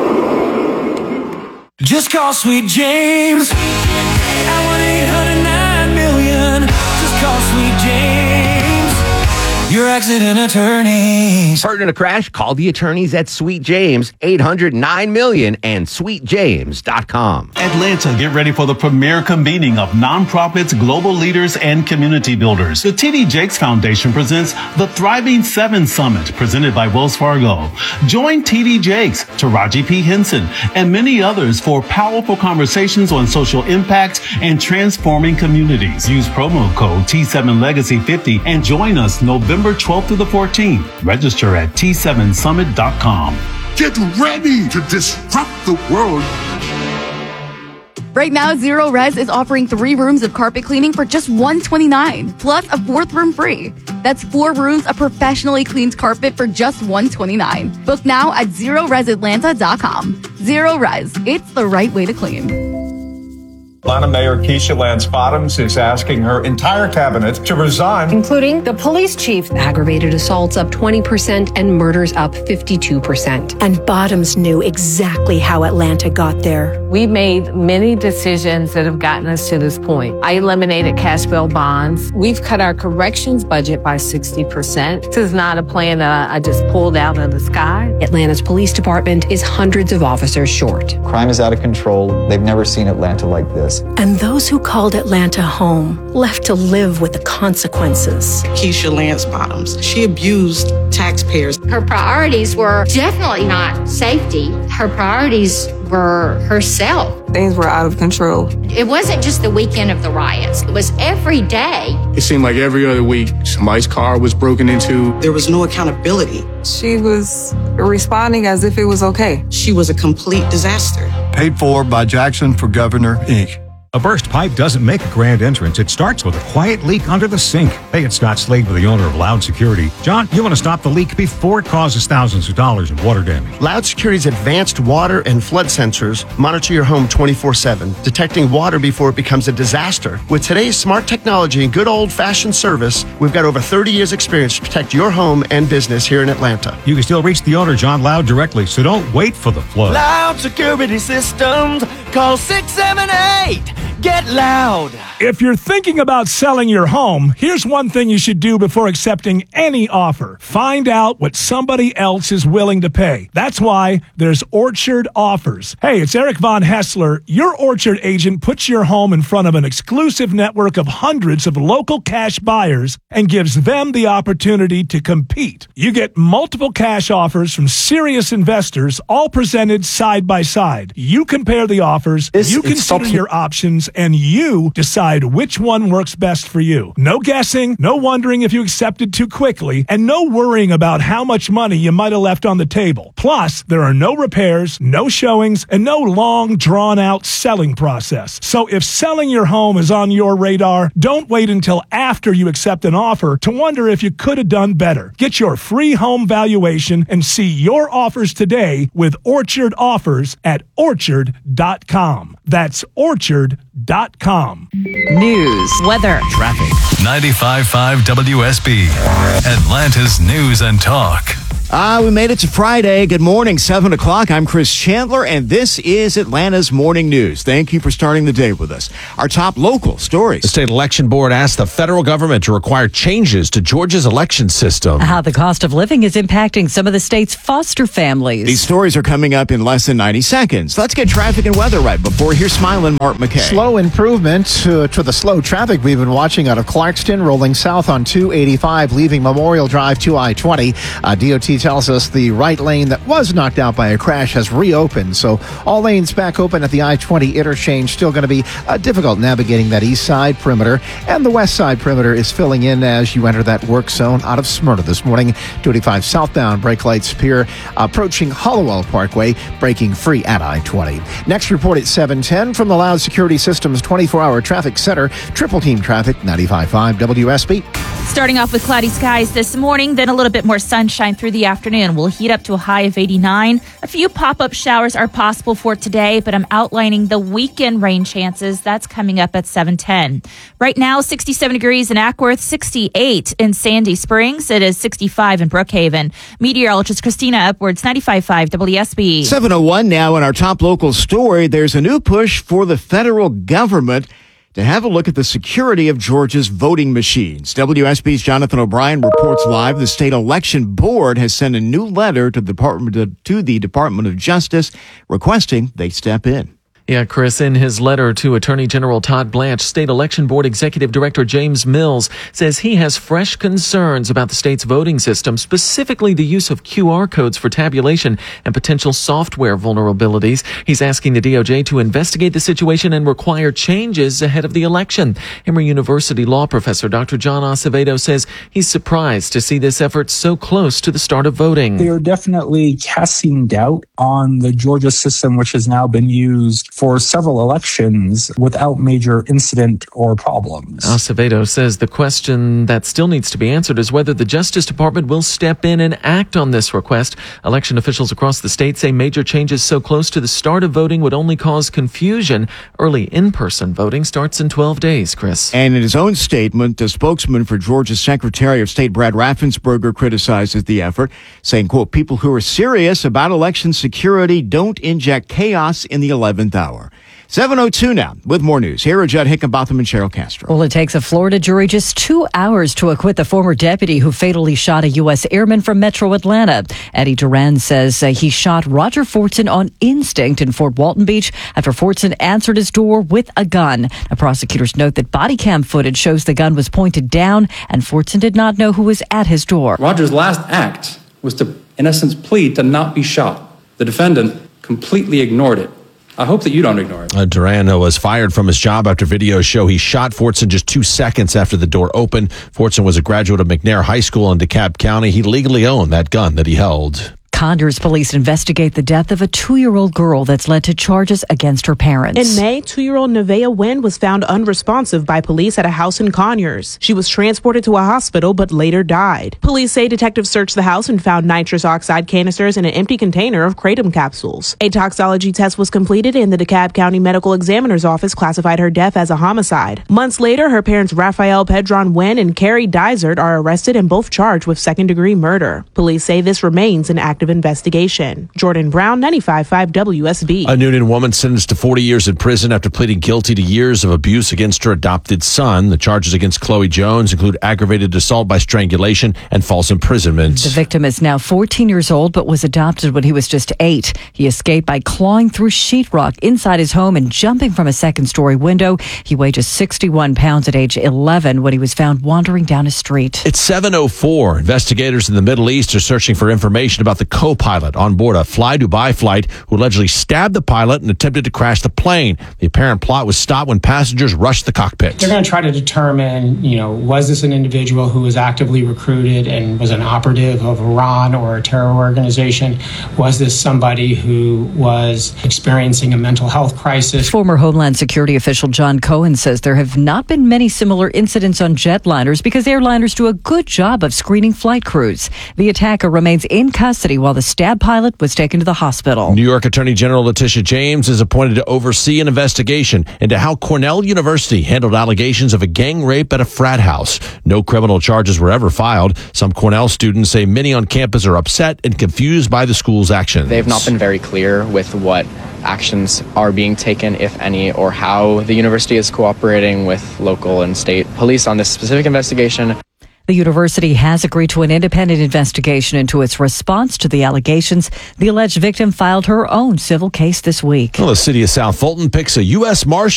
S21: Just call Sweet James at one eight hundred nine million. Just call Sweet James, your accident attorneys.
S22: Hurt in a crash? Call the attorneys at Sweet James, eight hundred nine million and sweet james dot com.
S23: Atlanta, get ready for the premier convening of nonprofits, global leaders, and community builders. The T D Jakes Foundation presents the Thriving Seven Summit, presented by Wells Fargo. Join T D Jakes, Taraji P. Henson, and many others for powerful conversations on social impact and transforming communities. Use promo code T seven Legacy fifty and join us November twelfth through the fourteenth. Register at T seven summit dot com.
S24: Get ready to disrupt the world.
S29: Right now, Zero Res is offering three rooms of carpet cleaning for just one hundred twenty-nine dollars, plus a fourth room free. That's four rooms of professionally cleaned carpet for just one hundred twenty-nine dollars. Book now at zero res atlanta dot com. Zero Res, it's the right way to clean.
S30: Atlanta Mayor Keisha Lance Bottoms is asking her entire cabinet to resign,
S31: including the police chief. Aggravated assaults up twenty percent and murders up fifty-two percent.
S32: And Bottoms knew exactly how Atlanta got there.
S33: We made many decisions that have gotten us to this point. I eliminated cash bail bonds. We've cut our corrections budget by sixty percent. This is not a plan that I just pulled out of the sky.
S31: Atlanta's police department is hundreds of officers short.
S34: Crime is out of control. They've never seen Atlanta like this.
S32: And those who called Atlanta home left to live with the consequences.
S35: Keisha Lance Bottoms, she abused taxpayers.
S36: Her priorities were definitely not safety. Her priorities were herself.
S37: Things were out of control.
S36: It wasn't just the weekend of the riots. It was every day.
S38: It seemed like every other week somebody's car was broken into.
S35: There was no accountability.
S37: She was responding as if it was okay.
S35: She was a complete disaster.
S39: Paid for by Jackson for Governor, Incorporated.
S1: A burst pipe doesn't make a grand entrance. It starts with a quiet leak under the sink. Hey, it's Scott Slade with the owner of Loud Security. John, you want to stop the leak before it causes thousands of dollars in water damage.
S4: Loud Security's advanced water and flood sensors monitor your home twenty-four seven, detecting water before it becomes a disaster. With today's smart technology and good old-fashioned service, we've got over thirty years experience to protect your home and business here in Atlanta.
S1: You can still reach the owner, John Loud, directly, so don't wait for the flood.
S21: Loud Security Systems. Call six seven eight. Get loud.
S5: If you're thinking about selling your home, here's one thing you should do before accepting any offer. Find out what somebody else is willing to pay. That's why there's Orchard Offers. Hey, it's Eric Von Hessler. Your Orchard agent puts your home in front of an exclusive network of hundreds of local cash buyers and gives them the opportunity to compete. You get multiple cash offers from serious investors, all presented side by side. You compare the offers,
S4: This
S5: you
S4: is
S5: consider
S4: something-
S5: your options, and you decide which one works best for you. No guessing, no wondering if you accepted too quickly, and no worrying about how much money you might have left on the table. Plus, there are no repairs, no showings, and no long, drawn-out selling process. So if selling your home is on your radar, don't wait until after you accept an offer to wonder if you could have done better. Get your free home valuation and see your offers today with Orchard Offers at orchard dot com. That's orchard dot com.
S10: News, weather,
S6: traffic. ninety-five point five W S B, Atlanta's News and Talk.
S2: Ah, we made it to Friday. Good morning, seven o'clock. I'm Chris Chandler, and this is Atlanta's Morning News. Thank you for starting the day with us. Our top local stories.
S7: The state election board asked the federal government to require changes to Georgia's election system.
S10: How the cost of living is impacting some of the state's foster families.
S2: These stories are coming up in less than ninety seconds. Let's get traffic and weather right before here's smiling Mark McKay.
S8: Slow improvement to, to the slow traffic we've been watching out of Clarkston, rolling south on two eighty-five, leaving Memorial Drive to I twenty. Uh, D O T tells us the right lane that was knocked out by a crash has reopened. So all lanes back open at the I twenty interchange. Still going to be uh, difficult navigating that east side perimeter. And the west side perimeter is filling in as you enter that work zone out of Smyrna this morning. two eighty-five southbound, brake lights appear approaching Hollowell Parkway, braking free at I twenty. Next report at seven ten from the Loud Security Systems twenty-four hour traffic center. Triple team traffic, ninety-five point five W S B.
S9: Starting off with cloudy skies this morning, then a little bit more sunshine through the afternoon. We'll heat up to a high of eighty-nine. A few pop-up showers are possible for today, but I'm outlining the weekend rain chances. That's coming up at seven ten. Right now, sixty-seven degrees in Ackworth, sixty-eight in Sandy Springs. It is sixty-five in Brookhaven. Meteorologist Christina Upwards, ninety-five point five W S B.
S2: seven oh one now in our top local story. There's a new push for the federal government to have a look at the security of Georgia's voting machines. W S B's Jonathan O'Brien reports live. The state election board has sent a new letter to the Department to the Department of Justice requesting they step in.
S12: Yeah, Chris, in his letter to Attorney General Todd Blanche, State Election Board Executive Director James Mills says he has fresh concerns about the state's voting system, specifically the use of Q R codes for tabulation and potential software vulnerabilities. He's asking the D O J to investigate the situation and require changes ahead of the election. Emory University law professor Doctor John Acevedo says he's surprised to see this effort so close to the start of voting.
S15: They are definitely casting doubt on the Georgia system, which has now been used for several elections without major incident or problems.
S12: Acevedo says the question that still needs to be answered is whether the Justice Department will step in and act on this request. Election officials across the state say major changes so close to the start of voting would only cause confusion. Early in-person voting starts in twelve days, Chris.
S2: And in his own statement, the spokesman for Georgia's Secretary of State Brad Raffensperger criticizes the effort, saying, quote, people who are serious about election security don't inject chaos in the eleventh hour. seven oh two now with more news. Here are Judd Hickenbotham and Cheryl Castro.
S10: Well, it takes a Florida jury just two hours to acquit the former deputy who fatally shot a U S airman from Metro Atlanta. Eddie Duran says uh, he shot Roger Fortson on instinct in Fort Walton Beach after Fortson answered his door with a gun. Now, prosecutors note that body cam footage shows the gun was pointed down and Fortson did not know who was at his door.
S16: Roger's last act was to, in essence, plead to not be shot. The defendant completely ignored it. I hope that you don't ignore it.
S7: Uh, Duran was fired from his job after videos show he shot Fortson just two seconds after the door opened. Fortson was a graduate of McNair High School in DeKalb County. He legally owned that gun that he held.
S10: Conyers police investigate the death of a two-year-old girl that's led to charges against her parents.
S3: In May, two-year-old Nevaeh Wynn was found unresponsive by police at a house in Conyers. She was transported to a hospital but later died. Police say detectives searched the house and found nitrous oxide canisters in an empty container of kratom capsules. A toxicology test was completed and the DeKalb County Medical Examiner's Office classified her death as a homicide. Months later, her parents Raphael Pedron Wynn and Carrie Dysert are arrested and both charged with second-degree murder. Police say this remains an active investigation. Jordan Brown, ninety-five point five W S B.
S7: A Newnan woman sentenced to forty years in prison after pleading guilty to years of abuse against her adopted son. The charges against Chloe Jones include aggravated assault by strangulation and false imprisonment.
S10: The victim is now fourteen years old but was adopted when he was just eight. He escaped by clawing through sheetrock inside his home and jumping from a second-story window. He weighed just sixty-one pounds at age eleven when he was found wandering down a street.
S7: It's seven oh four. Investigators in the Middle East are searching for information about the co-pilot on board a Fly Dubai flight who allegedly stabbed the pilot and attempted to crash the plane. The apparent plot was stopped when passengers rushed the cockpit.
S11: They're going to try to determine, you know, was this an individual who was actively recruited and was an operative of Iran or a terror organization? Was this somebody who was experiencing a mental health crisis?
S10: Former Homeland Security official John Cohen says there have not been many similar incidents on jetliners because airliners do a good job of screening flight crews. The attacker remains in custody while the stab pilot was taken to the hospital.
S7: New York Attorney General Letitia James is appointed to oversee an investigation into how Cornell University handled allegations of a gang rape at a frat house. No criminal charges were ever filed. Some Cornell students say many on campus are upset and confused by the school's actions.
S13: They've not been very clear with what actions are being taken, if any, or how the university is cooperating with local and state police on this specific investigation.
S10: The university has agreed to an independent investigation into its response to the allegations. The alleged victim filed her own civil case this week.
S7: Well, the city of South Fulton picks a U S Marshal